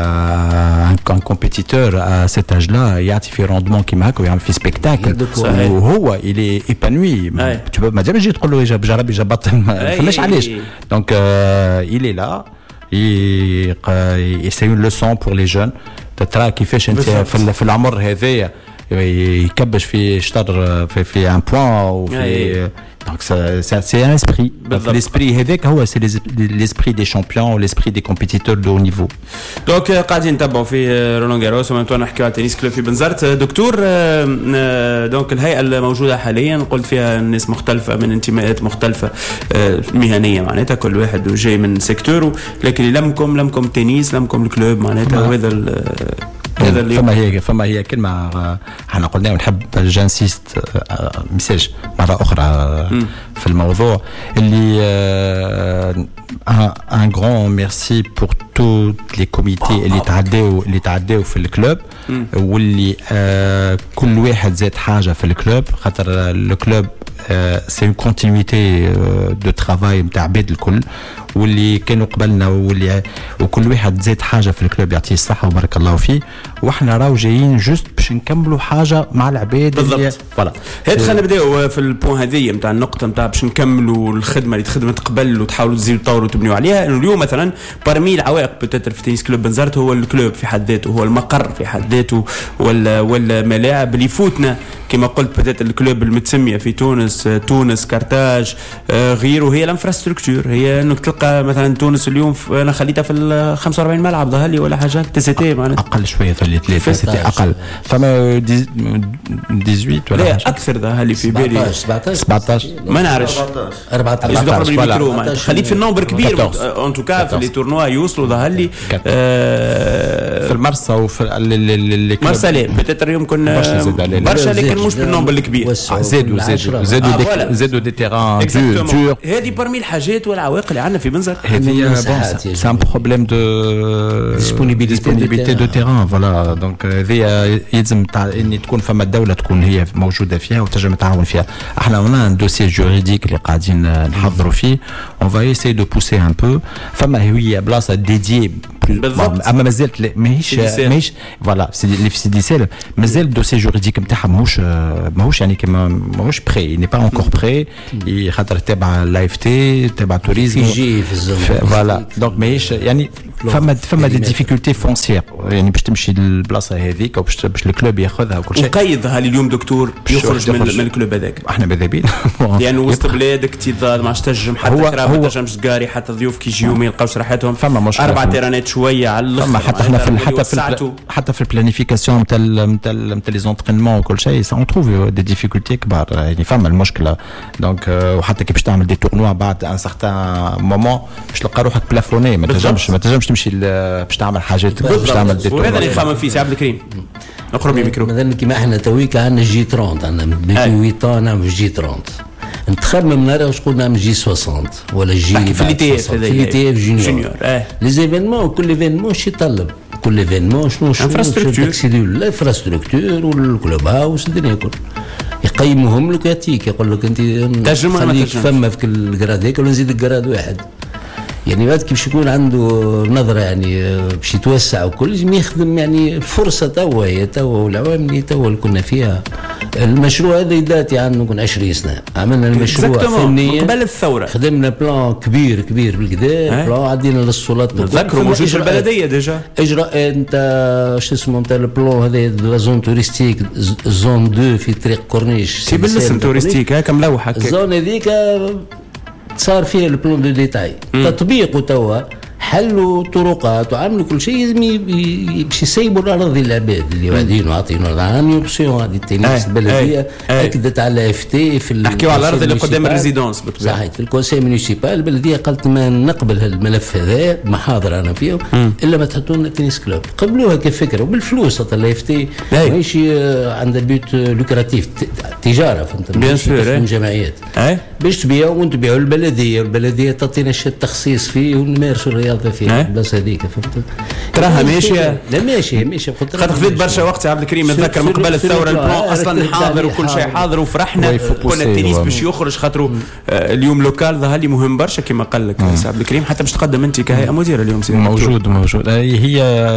ان كومبيتيتور ا سيت اج لا يعطي في روندمون كيما هكا ويعمل في سبيكتاكل وهو الي ايبانوي ما تجيش تقول له جاب جرب جاب بطل ما فماش علاش دونك الي لا c'est une leçon pour les jeunes ترى كيفاش انت في العمر هذايا يكبش في شطر في في ان بوان وفي دونك سي ان اسبري الاسبري هذاك هو سي ليسبري دي شامبيون وليسبري دي كومبيتيتور دو نيفو. دونك قاعدين نتبعوا في رولان جاروس ومن نحكيو على تنس كلوب في بنزرت. دكتور دونك الهيئه الموجوده حاليا قلت فيها ناس مختلفه من انتماءات مختلفه مهنيه معناتها كل واحد جاي من سيكتور، لكن لمكم لمكم تنس لمكم الكلوب معناتها وهذا هذا فما هي فما هي كلمه احنا قلنا ونحب جانسيست ميساج مره اخرى في الموضوع اللي ان غران ميرسي بور تو لي كوميتي اللي تعداو اللي تعداو في الكلوب واللي كل واحد زاد حاجه في الكلوب خاطر الكلوب سي اون كونتينيتي دو ترافاي نتاع عباد الكل واللي كانوا قبلنا واللي وكل واحد زاد حاجه في الكلوب يعطيه الصحه وبارك الله فيه، واحنا راهو جايين جوست باش نكملوا حاجه مع العباد بالضبط. فوالا هات خلينا نبداو في البوان هذه نتاع النقطه نتاع باش نكملوا الخدمه اللي تخدمت قبل وتحاولوا تزيدوا تطوروا وتبنيوا عليها. انه اليوم مثلا بارمي العوائق بتاتر في تنس كلوب بنزرت هو الكلوب في حد ذاته، هو المقر في حد ذاته ولا ولا ملاعب اللي يفوتنا كما قلت بدات الكلوب المتسميه في تونس تونس كارتاج غيره هي الانفراستركتور هي انك تلقى مثلا تونس اليوم انا خليتها في خمسة وأربعين ملعب ظهر لي ولا حاجه تي سي تي معناتها اقل شويه ثلي ثلاثه اقل فما ثمانية عشر ولا لا اكثر ظهر لي في بالي سبعطاش ما نعرفش أربعطاش خليت في النمبر كبير ان توكا في لي تورنوا يوصلوا ظهر لي في المرسى وفي مرسى لا بتاتر يمكن برشا لكن مش بالنومبر الكبير زادوا زادوا زادوا زادوا دي تيران دور هذه برمي الحاجات والعوائق اللي عندنا في بنزرت هذه سي ان بروبليم دو ديسبونيبيليتي دو تيران فوالا دونك هذه يلزم ان تكون فما الدوله تكون هي موجوده فيها وتنجم تعاون فيها. احنا هنا ان دوسي جوريديك اللي قاعدين نحضروا فيه اون فا ايساي دو بوسي ان بو فما هي بلاصه ديدي اما مازالت ماهيش ماهيش فوالا اللي في سيدي سالم مازال الدوسي جوريديك نتاعها ماهوش ماهوش يعني كما ماهوش بري ني با انكور بري خاطر تابع لايف تي تابع توريزم في الزون فوالا دونك ماهيش يعني فما فما دي ديفيكولتي فونسيير يعني باش تمشي للبلاصه هذيك او باش باش الكلوب ياخذها وكل شيء وقيد هالي اليوم دكتور يخرج من, من الكلوب هذاك احنا ماذا بينا يعني وسط بلادك تظل ما تنجم حتى كرا ما تنجمش تقاري حتى ضيوف كي يجيو ما يلقاوش راحتهم فما مشكله اربع تيرانات شويه على الاخر فما حتى احنا في حتى في حتى في البلانيفيكاسيون نتاع نتاع نتاع لي زونترينمون وكل شيء سون تروف دي ديفيكولتي كبار يعني فما المشكله دونك وحتى كي باش تعمل دي تورنوا بعد ان سارتان مومون باش تلقى روحك بلافوني ما تنجمش ما تنجمش تمشي باش تعمل حاجات باش تعمل دي وهذا اللي خامم فيه سي عبد الكريم نقرب الميكرو مثلا كيما احنا تويك عندنا جي ثلاثين عندنا ثمانية طن نعمل جي ثلاثين نتخمم نرى واش قلنا نعمل جي ستين ولا جي في لي تي اف في لي تي اف جونيور لي زيفينمون كل ايفينمون شي يطلب كل ايفينمون شنو شنو انفراستركتور الانفراستركتور والكلوب هاوس الدنيا كل يقيمهم لك يعطيك يقول لك انت تنجم ولا ما تنجمش فما في الجراد هيك ولا نزيدك جراد واحد يعني بعد كي باش يكون عنده نظره يعني باش يتوسع وكل لازم يخدم يعني فرصه توا هي توا والعوام اللي توا اللي كنا فيها المشروع هذا يداتي عنه كنا عشرين سنه عملنا المشروع فنيا قبل الثوره خدمنا بلان كبير كبير بالكدا بلان عدينا للصولات نذكروا موجود في البلديه ديجا اجراء انت شو اسمه نتاع البلان هذا لا زون توريستيك زون اثنين في طريق كورنيش سي بالاسم توريستيك هكا ملوح هكا الزون هذيك صار فيها البلان دو ديتاي تطبيقه توا حلوا طرقات وعملوا كل شيء باش يسيبوا الاراضي العباد اللي قاعدين وعاطينهم عامل اوبسيون هذه التنس البلديه اكدت على اف تي في نحكيو على الارض اللي قدام الريزيدونس بالطبيعه صحيح في الكونسي مونيسيبال البلديه قالت ما نقبل الملف هذا محاضره انا فيه الا ما تحطوا لنا تنس كلوب قبلوها كفكره وبالفلوس حتى الاف تي ماشي عندها بيوت لوكراتيف تجاره فهمت بيان سور جمعيات باش تبيعوا وانتم تبيعوا البلديه والبلديه تعطينا التخصيص فيه ونمارسوا الرياضه فيه بس هذيك فهمت تراها ماشيه لا ماشيه ماشيه خاطر خذيت برشا وقت يا عبد الكريم نتذكر من قبل الثوره البلان اصلا حاضر وكل شيء حاضر وفرحنا كنا التنس باش يخرج خاطر اليوم لوكال ظهر لي مهم برشا كما قال لك سي عبد الكريم حتى باش تقدم انت كهيئه مديره اليوم سي موجود موجود هي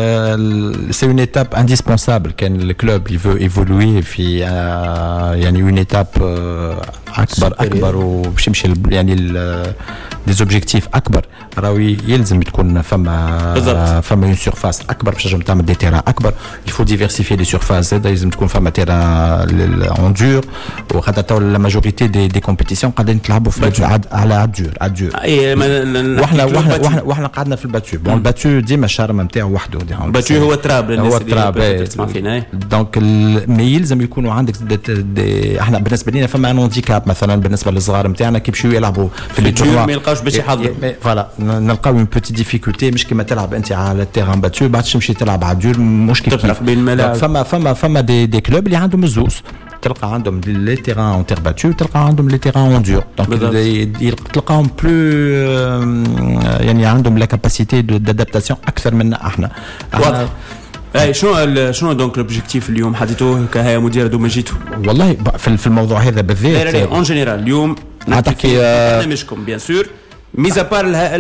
سي اون ايتاب انديسبونسابل كان الكلوب يفو ايفولوي في يعني اون ايتاب اكبر اكبر وباش يمشي يعني دي زوبجيكتيف اكبر راهي يلزم تكون فما فما اون سيرفاس اكبر باش تنجم تعمل دي تيران اكبر يفو ديفيرسيفي لي سيرفاس زاد لازم تكون فما تيران اون دور وخاطر تو لا ماجوريتي دي دي كومبيتيسيون قاعدين نلعبوا في على عدور عدور واحنا واحنا واحنا قعدنا في الباتو بون الباتو ديما الشرم نتاعو وحده الباتو هو التراب هو التراب تسمع فينا دونك ما يلزم يكونوا عندك احنا بالنسبه لنا فما ان هانديكاب مثلا بالنسبه للصغار نتاعنا كي يمشيو يلعبوا في لي تورنوا ما يلقاوش باش يحضروا فوالا نلقاو اون بوتي ديفيكولتي مش كيما تلعب انت على التيران باتو بعد تمشي تلعب على الدور مش كيف تفرق بين الملاعب فما فما فما دي دي كلوب اللي عندهم الزوز تلقى عندهم لي تيران اون تير باتو تلقى عندهم لي تيران اون دور دونك تلقاهم بلو يعني عندهم لا كاباسيتي دادابتاسيون اكثر منا احنا واضح اي شنو شنو دونك لوبجيكتيف اليوم حديتوه كهيئه مديره دوما جيتو والله في الموضوع هذا بالذات لا لا اون جينيرال اليوم نحكي برنامجكم بيان سور ميزا بار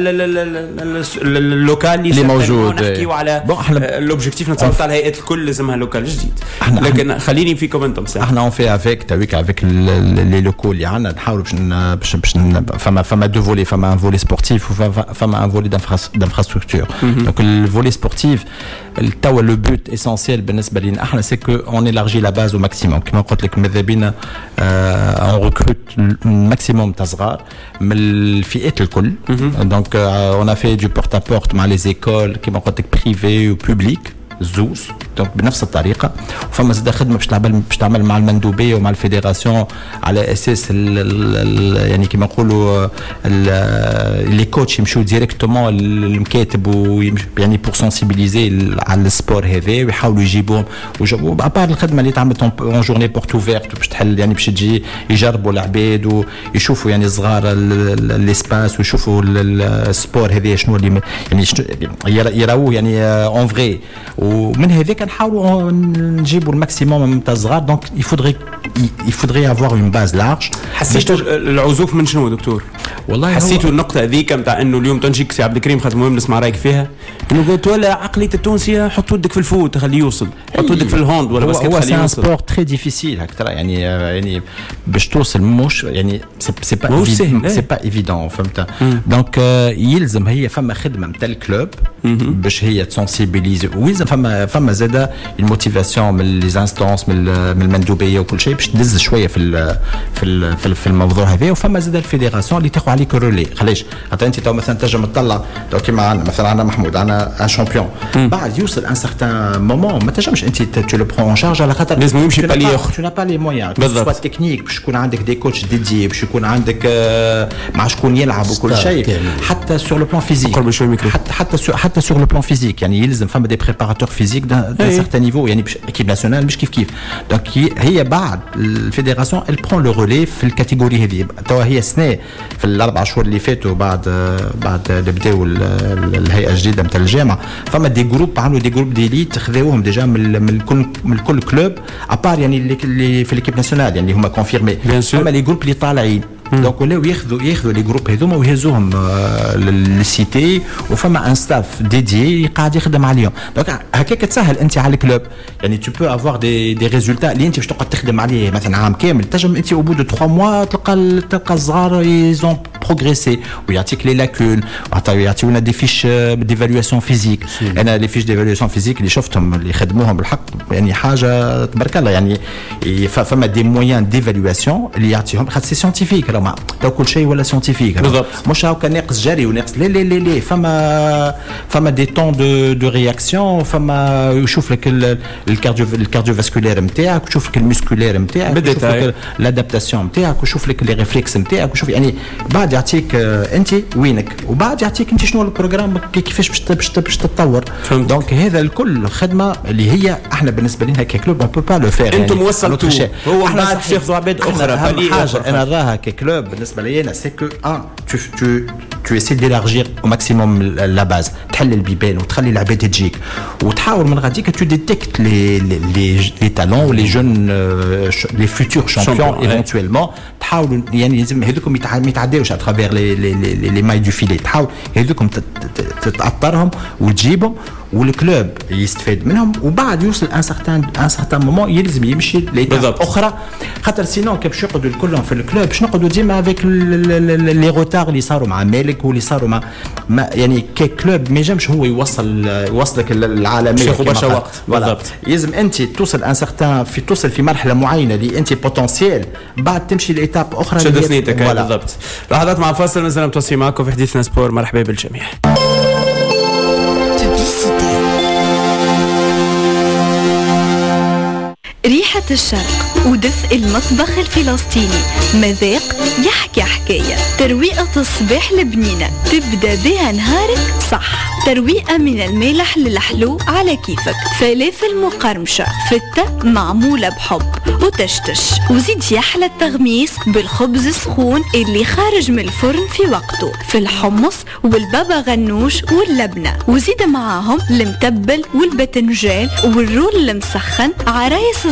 اللوكال اللي موجود نحكيو على لوبجيكتيف نتصرف على هيئه الكل لازمها لوكال جديد لكن خليني فيكم انتم احنا اون في افيك تويك افيك لي لوكو اللي عندنا نحاولوا باش باش فما فما دو فولي فما ان فولي سبورتيف وفما ان فولي دانفراستركتور دونك الفولي سبورتيف التوا لو بوت اسونسيال بالنسبه لنا احنا سي كو اون élargit la base au maximum كما قلت لك ماذا بينا اون ريكروت ماكسيموم تاع صغار من الفئات الكل دونك اون ا في دو بورت ا بورت مع لي زيكول كما قلت لك بريفي وبوبليك زوز دونك بنفس الطريقه وفما زاد خدمه باش تعمل باش تعمل مع المندوبيه ومع الفيدراسيون على اساس ال ال يعني كما نقولوا لي كوتش يمشوا ديريكتومون للمكاتب يعني بور سونسيبيليزي على السبور هذا ويحاولوا يجيبوهم وابار الخدمه اللي تعملت اون جورني بورت اوفيرت باش تحل يعني باش تجي يجربوا العباد ويشوفوا يعني صغار الاسباس ويشوفوا السبور هذا شنو اللي يعني يراوه يعني اون فري ومن هذاك نحاولوا نجيبوا الماكسيموم نتاع الصغار دونك يفودري يفودري افوار اون باز لارج. حسيتوا العزوف من شنو دكتور؟ والله حسيتوا النقطه هذيك نتاع انه اليوم تنجيك سي عبد الكريم خاطر مهم نسمع رايك فيها انه قلت ولا عقليه التونسيه حط ودك في الفوت خليه يوصل حط ودك في الهوند ولا باسكت خليه يوصل. هو سبور تري ديفيسيل هكذا يعني يعني باش توصل مش يعني سي با سي با ايفيدون فهمت دونك يلزم هي فما خدمه نتاع الكلوب باش هي تسونسيبيليزي ويلزم فما فما زاده الموتيفاسيون من لي انستانس من من المندوبيه وكل شيء باش تدز شويه في ال في ال في الموضوع هذا وفما زاده الفيدراسيون اللي تاخذ عليك الرولي خلاش خاطر انت تو مثلا تنجم تطلع تو كيما عندنا مثلا عندنا محمود عندنا ان شامبيون بعد يوصل ان سارتان مومون ما تنجمش انت تو لو برون ان شارج على خاطر لازم يمشي بالي اخر تو با لي مويان سوا تكنيك باش يكون عندك دي كوتش ديدي باش يكون عندك مع شكون يلعب وكل شيء حتى سور لو بلان فيزيك حتى حتى حتى سور لو بلان فيزيك يعني يلزم فما دي بريباراتور فيزيك دان سارتان نيفو يعني اكيب ناسيونال مش كيف كيف دونك هي بعد الفيدراسيون ال برون لو رولي في الكاتيجوري هذه توا هي سنه في الاربع شهور اللي فاتوا بعد بعد بداوا الهيئه الجديده نتاع الجامعه فما دي جروب عملوا دي جروب ديليت خذاوهم ديجا من من كل من كل كلوب ابار يعني اللي في ليكيب ناسيونال يعني هما كونفيرمي فما لي جروب اللي طالعين دونك ولاو ياخذوا ياخذوا لي جروب هذوما ويهزوهم للسيتي وفما ان ستاف ديدي قاعد يخدم عليهم دونك هكاك تسهل انت على الكلوب يعني تو بو افوار دي دي ريزولتا اللي انت باش تقعد تخدم عليه مثلا عام كامل تنجم انت او بو دو ثلاثة موا تلقى تلقى الصغار يزون بروغريسي ويعطيك لي لاكون وحتى يعطيونا دي فيش ديفالواسيون فيزيك انا لي فيش ديفالواسيون فيزيك اللي شفتهم اللي خدموهم بالحق يعني حاجه تبارك الله يعني فما دي مويان ديفالواسيون اللي يعطيهم خاطر سي سيانتيفيك ما تو كل شيء ولا سيانتيفيك مش هاكا ناقص جري وناقص لا لا لا لا فما فما دي طون دو دو رياكسيون فما يشوف لك الكارديو الكارديو فاسكولير نتاعك ويشوف لك المسكولير نتاعك ويشوف لك لادابتاسيون نتاعك ويشوف لك لي ريفلكس نتاعك ويشوف يعني بعد يعطيك انت وينك وبعد يعطيك انت شنو البروغرام كيفاش باش باش تتطور دونك هذا الكل خدمه اللي هي احنا بالنسبه لنا ككلوب اون بو با لو فير انتم وصلتوا هو بعد تاخذوا عباد اخرى حاجه انا راها ككلوب بالنسبه لي انا سي كو ان تو تو tu essaies d'élargir au maximum la base تحل البيبان وتخلي العباد تجيك وتحاول من غاديك tu détectes les les les talents ou les jeunes les futurs champions éventuellement تحاول يعني لازم هذوكم ما يتعداوش على travers les les les mailles du filet تحاول هذوكم تتأطرهم وتجيبهم والكلوب يستفاد منهم وبعد يوصل ان سارتان ان سارتان مومون يلزم يمشي لإيتاب اخرى خاطر سينون كي باش يقعدوا الكلهم في الكلوب باش نقعدوا ديما افيك لي روتار اللي صاروا مع مالك واللي صاروا مع ما يعني كي كلوب ما ينجمش هو يوصل يوصلك العالميه في برشا وقت بالضبط يلزم انت توصل ان سارتان في توصل في مرحله معينه اللي انت بوتنسيال بعد تمشي لإيتاب اخرى شد ثنيتك بالضبط. لحظات مع فاصل نزلنا متواصلين معكم في حديثنا سبور. مرحبا بالجميع. ريحة الشرق ودفء المطبخ الفلسطيني مذاق يحكي حكاية ترويقة الصباح البنينة تبدأ بها نهارك صح ترويقة من المالح للحلو على كيفك فلافل مقرمشة فتة معمولة بحب وتشتش وزيد يحلى التغميس بالخبز السخون اللي خارج من الفرن في وقته في الحمص والبابا غنوش واللبنة وزيد معاهم المتبل والبتنجان والرول المسخن عرايس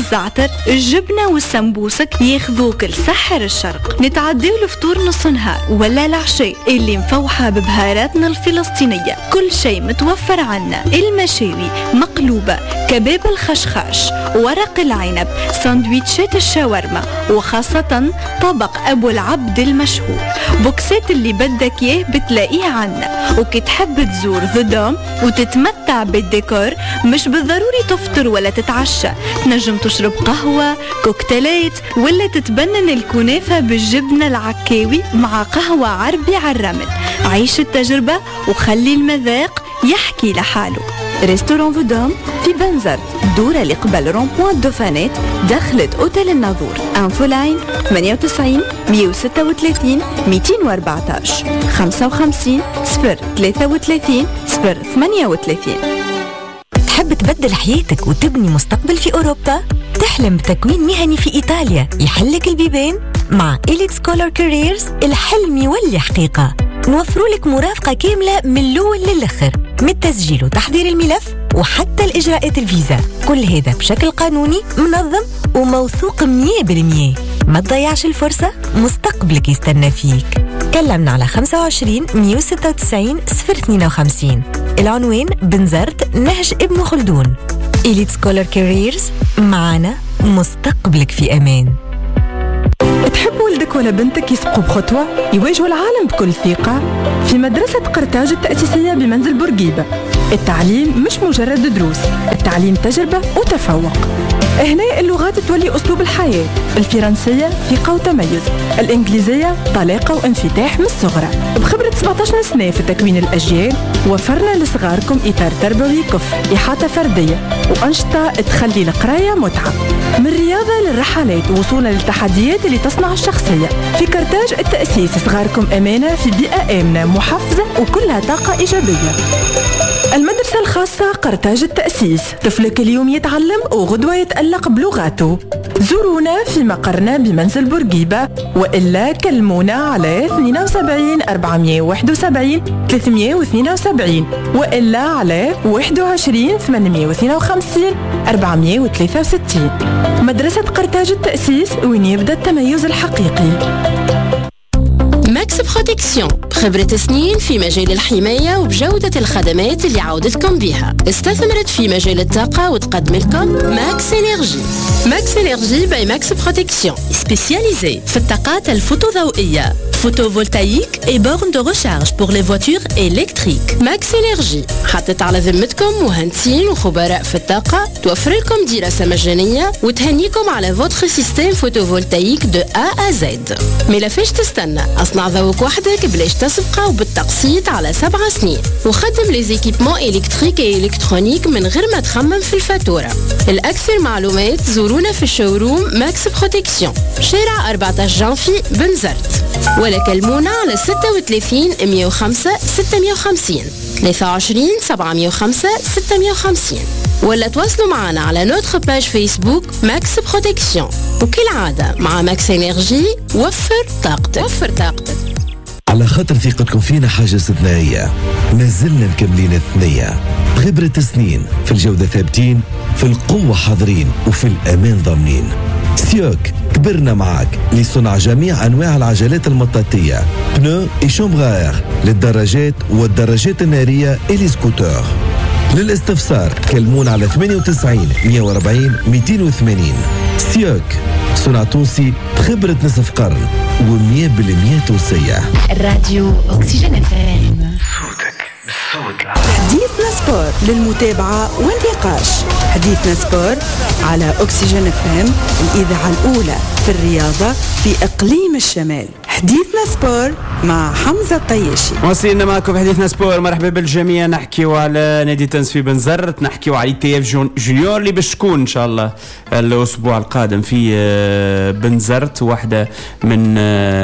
الزعتر الجبنة والسمبوسك ياخذوك لسحر الشرق. نتعداو لفطور نص نهار ولا العشاء اللي مفوحة ببهاراتنا الفلسطينية، كل شيء متوفر عنا، المشاوي مقلوبة، كباب الخشخاش، ورق العنب، ساندويتشات الشاورما، وخاصة طبق أبو العبد المشهور. بوكسات اللي بدك إياه بتلاقيه عنا. وكي تحب تزور ذا دوم وتتمتع بالديكور مش بالضروري تفطر ولا تتعشى، تنجم تشرب قهوة، كوكتيلات، ولا تتبنن الكنافة بالجبنة العكاوي مع قهوة عربي على الرمل. عيش التجربة وخلي المذاق يحكي لحاله. ريستوران فودوم في بنزرت، دورة اللي قبل رونبوان دوفانيت دخلة أوتيل الناظور. انفو لاين ثمانية وتسعين مية وستة وثلاثين مئتين وأربعتاشر خمسة وخمسين صفر ثلاثة وثلاثين صفر ثمانية وثلاثين. تحب تبدل حياتك وتبني مستقبل في أوروبا؟ تحلم بتكوين مهني في إيطاليا يحلك البيبان؟ مع إليكس كولر كاريرز الحلم يولي حقيقة. نوفروا لك مرافقة كاملة من الأول للآخر، من التسجيل وتحضير الملف وحتى الإجراءات الفيزا، كل هذا بشكل قانوني منظم وموثوق مية بالمية. ما تضيعش الفرصة، مستقبلك يستنى فيك. كلمنا على خمسة وعشرين مية وستة وتسعين صفر اثنين وخمسين. العنوان بنزرت نهج ابن خلدون. إليت سكولر كاريرز، معنا مستقبلك في أمان. تحب ولدك ولا بنتك يسبقوا بخطوة يواجهوا العالم بكل ثقة؟ في مدرسة قرطاج التأسيسية بمنزل بورقيبة التعليم مش مجرد دروس، التعليم تجربة وتفوق. هنا اللغات تولي أسلوب الحياة، الفرنسية ثقة وتميز، الإنجليزية طلاقة وانفتاح من الصغرى. بخبرة سبعة عشر سنة في تكوين الأجيال وفرنا لصغاركم إطار تربوي كفء، إحاطة فردية وأنشطة تخلي القراية متعة، من رياضة للرحلات وصولا للتحديات اللي تصنع الشخصية. في قرطاج التأسيس صغاركم أمانة في بيئة آمنة محفزة وكلها طاقة إيجابية. المدرسة الخاصة قرطاج التأسيس، طفلك اليوم يتعلم وغدوة يتألق بلغاته. زورونا في مقرنا بمنزل بورقيبة، وإلا كلمونا على اثنين وسبعين أربعمية وواحد وسبعين ثلاثمية واثنين وسبعين، وإلا على واحد وعشرين ثمانمية واثنين وخمسين أربعمية وثلاثة وستين. مدرسة قرطاج التأسيس، وين يبدأ التميز الحقيقي. ماكس بروتكسيون، بخبرة سنين في مجال الحماية وبجودة الخدمات اللي عودتكم بها. استثمرت في مجال الطاقة وتقدم لكم ماكس إنرجي. ماكس إنرجي باي ماكس بروتكسيون، سبيسياليزي في الطاقات الفوتوضوئية، photovoltaïque et bornes de recharge pour les voitures électriques. ماكس إنرجي حطت على ذمتكم مهندسين وخبراء في الطاقة، توفر لكم دراسة مجانية وتهنيكم على فوتر سيستم فوتوفولتايك دو A à Z. ملفاش تستنى، اصنع ذوق وحدك بلاش تسبقه وبالتقسيط على سبع سنين، وخدم لي زيكيبمون إلكتريك و إلكترونيك من غير ما تخمم في الفاتورة. الأكثر معلومات زورونا في الشوروم ماكس بروتكسيون، شارع أربعة عشر جانفي بنزرت، ولا كلمونا على ستة وثلاثين مية وخمسة ستمية وخمسين ثلاثة وعشرين سبعمية وخمسة ستمية وخمسين، ولا تواصلوا معنا على نوتر باج فيسبوك ماكس بروتكسيون. وكالعادة مع ماكس إنرجي وفر طاقتك. وفر طاقتك. على خاطر ثقتكم فينا حاجة استثنائية، ما زلنا مكملين الثنية بخبرة سنين، في الجودة ثابتين، في القوة حاضرين، وفي الأمان ضامنين. سيوك كبرنا معاك لصنع جميع أنواع العجلات المطاطية، بنو إي شومبغار للدراجات والدراجات النارية إلي سكوتر. للاستفسار كلمون على ثمانية وتسعين مية وأربعين مئتين وثمانين. سيوك صنع تونسي بخبرة نصف قرن ومية بالمية تونسية. الراديو أكسجين اف ام، صوتك بالصوت العالي. حديثنا سبور للمتابعة والنقاش. حديثنا سبور على أكسجين اف ام، الإذاعة الأولى في الرياضة في إقليم الشمال. حديثنا سبور مع حمزة الطياشي. واصلين معكم في حديثنا سبور. مرحبا بالجميع. نحكيو على نادي تنس في بنزرت، نحكيو على تي اف جونيور اللي باش تكون ان شاء الله الاسبوع القادم في بنزرت، واحده من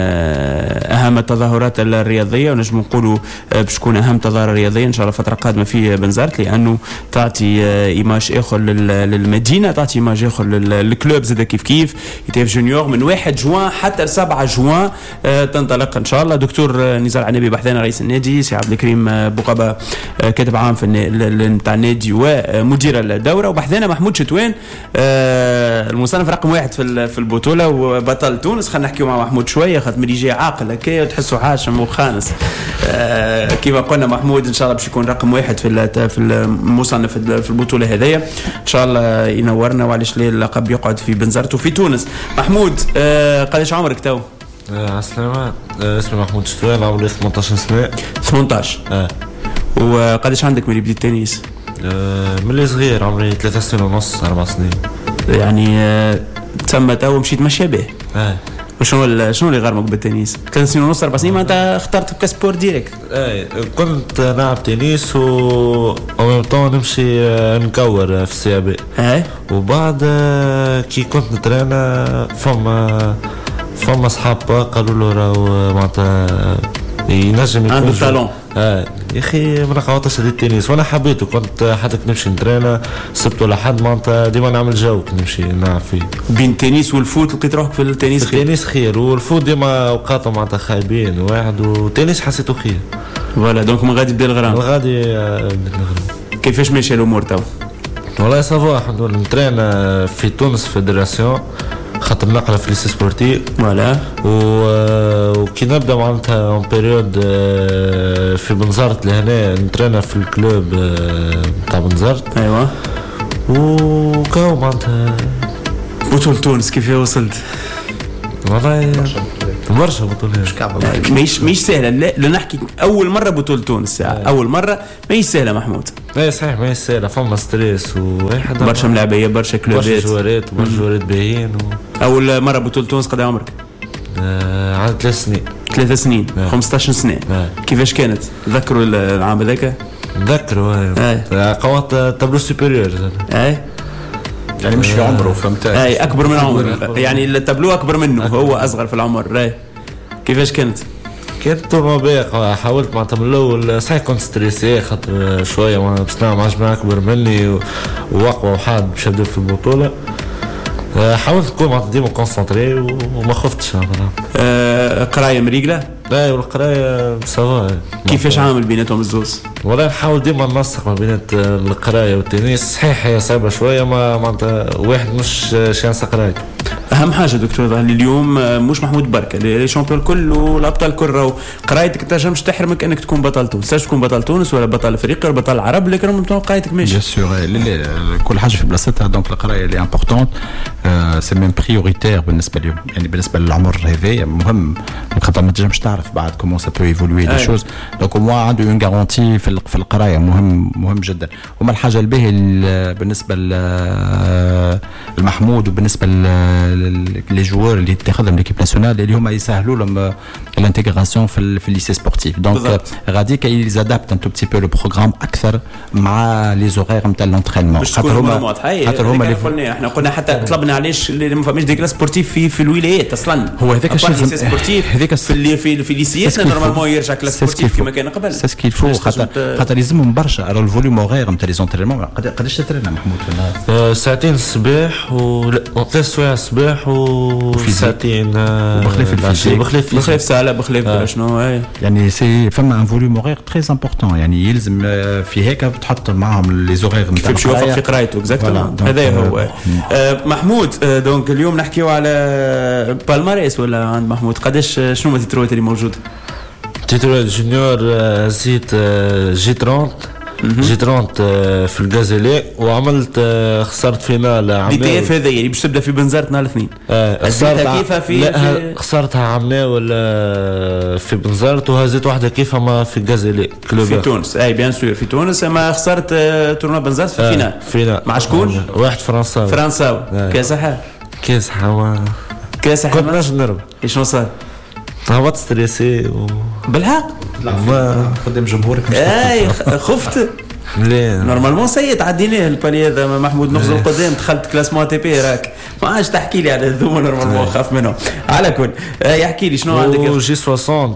اهم التظاهرات الرياضيه، ونجم نقولوا باش تكون اهم تظاهره رياضيه ان شاء الله فتره قادمه في بنزرت، لانه تعطي ايماج اخر للمدينه، تعطي ايماج اخر للكلوب زاد كيف كيف. تي اف جونيور من واحد جوان حتى سبعة جوان آه تنطلق ان شاء الله. دكتور نزار عنبي بحثنا رئيس النادي، سي عبد الكريم بوقبه آه كاتب عام في نتاع النادي ومدير الدوره، وبحثنا محمود شتوان آه المصنف رقم واحد في في البطوله وبطل تونس. خلينا نحكيو مع محمود شويه خاطر ملي يجي عاقل هكايا وتحسوا حاشم وخانس آه كيما قلنا. محمود ان شاء الله باش يكون رقم واحد في في المصنف في البطوله هذيا ان شاء الله، ينورنا. وعلاش ليه اللقب يقعد في بنزرت وفي تونس. محمود آه قداش عمرك تو؟ آه السلامة. آه اسمي محمود شتوان، عمري ثمنطاش سنة. ثمنطاش اه. وقداش عندك من بديت التنس؟ آه ملي صغير، عمري ثلاثة سنين ونص أربع سنين يعني. آه تسمى تو مشيت ماشية به. اه. وشنو شنو اللي غرمك بالتنس؟ ثلاث سنين ونص أربع سنين ما أنت اخترت كسبور ديريكت. اي كنت نلعب تنس و أو طون نمشي نكور في السيابي. اي. وبعد كي كنت نترينا فما فما أصحاب قالوا له راهو معناتها ينجم يكون عنده طالون. اه يا اخي ما نقعدش التنس وانا حبيته، كنت حتى نمشي نترينا سبت ولا حد معناتها ديما نعمل جو نمشي نلعب فيه. بين التنس والفوت لقيت روحك في التنس خير؟ التنس خير، والفوت ديما اوقاته معناتها خايبين واحد، والتنس حسيته خير. فوالا دونك من غادي بدا الغرام. من غادي بدا الغرام. كيفاش ماشي الامور تو؟ والله صافا الحمد لله. نترين في تونس فيدراسيون خاطر نقرا في ليسي سبورتي. فوالا. وكي نبدا معناتها اون بيريود في بنزرت لهنا نترينا في الكلوب تاع بنزرت. ايوا. وكاو معناتها بطولة تونس كيف وصلت؟ والله برشا بطولات ماهيش ماهيش سهله. لا, لا نحكي اول مره بطوله تونس اول مره ماهيش سهله محمود. اي صحيح ماهيش سهله، فما ستريس واحد برشا ملاعبيه برشا كلوبات برشا جوارات وبرشا جوارات باهيين و... اول مره بطوله تونس قد عمرك؟ آه عندي ثلاث سنين. ثلاث سنين آه. خمسطاش سنه آه. كيفاش كانت؟ تذكروا العام هذاك؟ نذكروا اي قوات تابلو سوبيريور اي يعني مش في عمره فهمتها. اي اكبر من عمره يعني التابلو اكبر منه هو اصغر في العمر. اي كيفاش كانت؟ كانت طبيعية. حاولت معناتها من الاول صحيح كنت ستريسي خاطر شويه باش نلعب مع جماعه اكبر مني واقوى وحاد باش نبدا في البطوله. حاولت نكون معناتها ديما كونسونطري وما خفتش. أه قرايه مريقله؟ اي والقرايه سوا. كيفاش عامل بيناتهم الزوز؟ والله نحاول ديما ننسق ما بين القرايه والتنس. صحيح هي صعبه شويه، ما معناتها واحد مش شانس قرايته. اهم حاجه دكتور ظهر اليوم مش محمود بركه لي شامبيون الكل والابطال الكل راهو قرايتك تنجمش تحرمك انك تكون بطل تونس. ساش تكون بطل تونس ولا بطل افريقيا ولا بطل العرب، لكن قرايتك ماشي. بيان سور كل حاجه في بلاصتها. دونك القرايه اللي امبورطونت سي ميم بريوريتير بالنسبه لهم، يعني بالنسبه للعمر هذايا مهم خاطر ما تنجمش تعرف بعد كومون سا بو ايفولوي لي شوز. دونك موا عنده اون غارونتي في في القرايه مهم مهم جدا. وما الحاجه الباهيه بالنسبه لمحمود وبالنسبه لي جوار اللي تاخذهم ليكيب ناسيونال اللي هما يسهلوا لهم الانتيغراسيون في في الليسي سبورتيف. دونك غادي كي يزادابت ان تو بتي بو لو بروغرام اكثر مع لي زورير نتاع لونترينمون. خاطر هما خاطر هما اللي قلنا احنا قلنا حتى طلبنا علاش ما فماش دي كلاس سبورتيف في في الولايات اصلا. هو هذاك الشيء سبورتيف هذاك في في في ليسياتنا نورمالمون يرجع كلاس سبورتيف كما كان قبل. سي سكيل فو خاطر خاطر لازمهم برشا. راه الفوليوم اوغير نتاع لي زونترينمون قداش تترينا محمود في النهار؟ ساعتين الصباح وثلاث سوايع الصباح و ساعتين بخلاف الفيزيك بخلاف بخلاف ساعه بخلاف آه. شنو اي يعني سي فما ان فوليوم اوغير تري امبورطون. يعني يلزم في هيك تحط معاهم لي زوغير نتاع كيف يوفق في قرايته اكزاكتومون. هذا هو آه محمود. آه دونك اليوم نحكيو على بالماريس ولا عند محمود قداش شنو التيتروات اللي موجود؟ تيتروات جونيور زيت جي ثلاثين جي ثلاثين في الجازيلي وعملت خسرت فينال عمناوي. دي اف هذه اللي باش تبدا في بنزرت نهار الاثنين. خسرتها كيفها في لا خسرتها عمناوي في بنزرت وهزيت واحده كيفها ما في الجازيلي في تونس. اي بيان سور في تونس. اما خسرت تورنوا بنزرت في الفينال. فينال مع شكون؟ واحد فرنساوي. فرنساوي كاسحه كاسحه كاسحه كنت ناش نربح. شنو صار؟ هبط ستريسي و... بالحق ما قدام جمهورك مش اي خفت. ليه نورمالمون سيد عديناه البالي هذا محمود نخزو القدام دخلت كلاسمون تي بي راك ما عادش تحكي لي على الذوما نورمالمون خاف منهم. على كل يحكي لي شنو عندك؟ جي ستين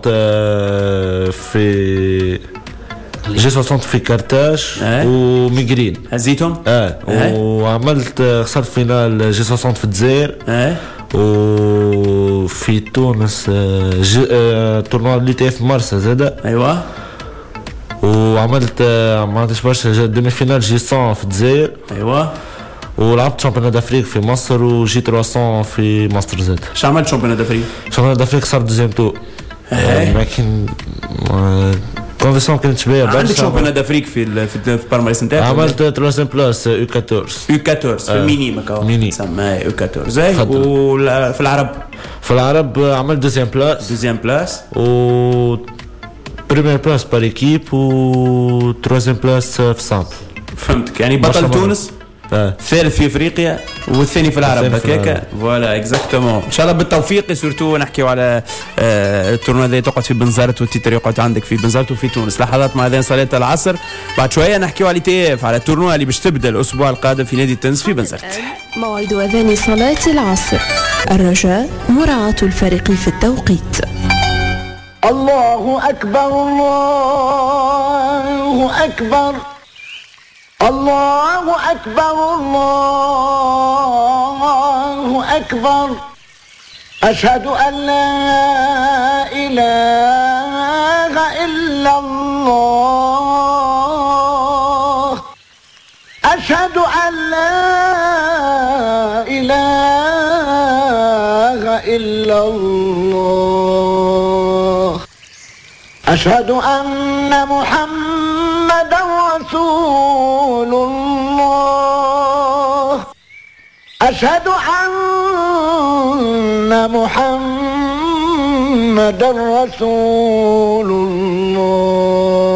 في جي ستين في كارتاج وميغرين هزيتهم؟ اه وعملت خسرت فينال جي ستين في الجزائر. اه وفي تونس تورنوا اللي تي اف مرسى زاده. ايوه. وعملت ما عملتش برشا ديمي فينال جي مية في الجزائر. ايوه. ولعبت شامبيون دافريك في مصر وجي ثلاثمية في مصر زاد. شو عملت شامبيون دافريك؟ شامبيون دافريك صار دوزيام تور. لكن كونفيسيون كانت شبيه برشا. عندك شامبيون دافريك في في البالماريس نتاعك؟ عملت ثلاثيام بلاس يو أربعطاش. يو أربعطاش في الميني ماكا. ميني. تسمى يو أربعطاش. وفي العرب؟ في العرب عملت دوزيام بلاس. دوزيام بلاس. و بريمير بلاس بار ايكيب و تروزيام بلاس في سامبل. فهمتك، يعني بطل تونس الثالث في افريقيا والثاني في العرب هكاكا. فوالا اكزاكتومون. ان شاء الله بالتوفيق. سورتو نحكيو على التورنوا هذا تقعد في بنزرت والتيتر يقعد عندك في بنزرت وفي تونس. لحظات مع اذان صلاه العصر. بعد شويه نحكيو على تي اف على التورنوا اللي باش تبدا الاسبوع القادم في نادي التنس في بنزرت. موعد اذان صلاه العصر. الرجاء مراعاه الفرق في التوقيت. الله أكبر الله أكبر الله أكبر الله أكبر أشهد أن لا إله إلا الله أشهد أن لا إله إلا الله أشهد أن محمدا رسول الله أشهد أن محمدا رسول الله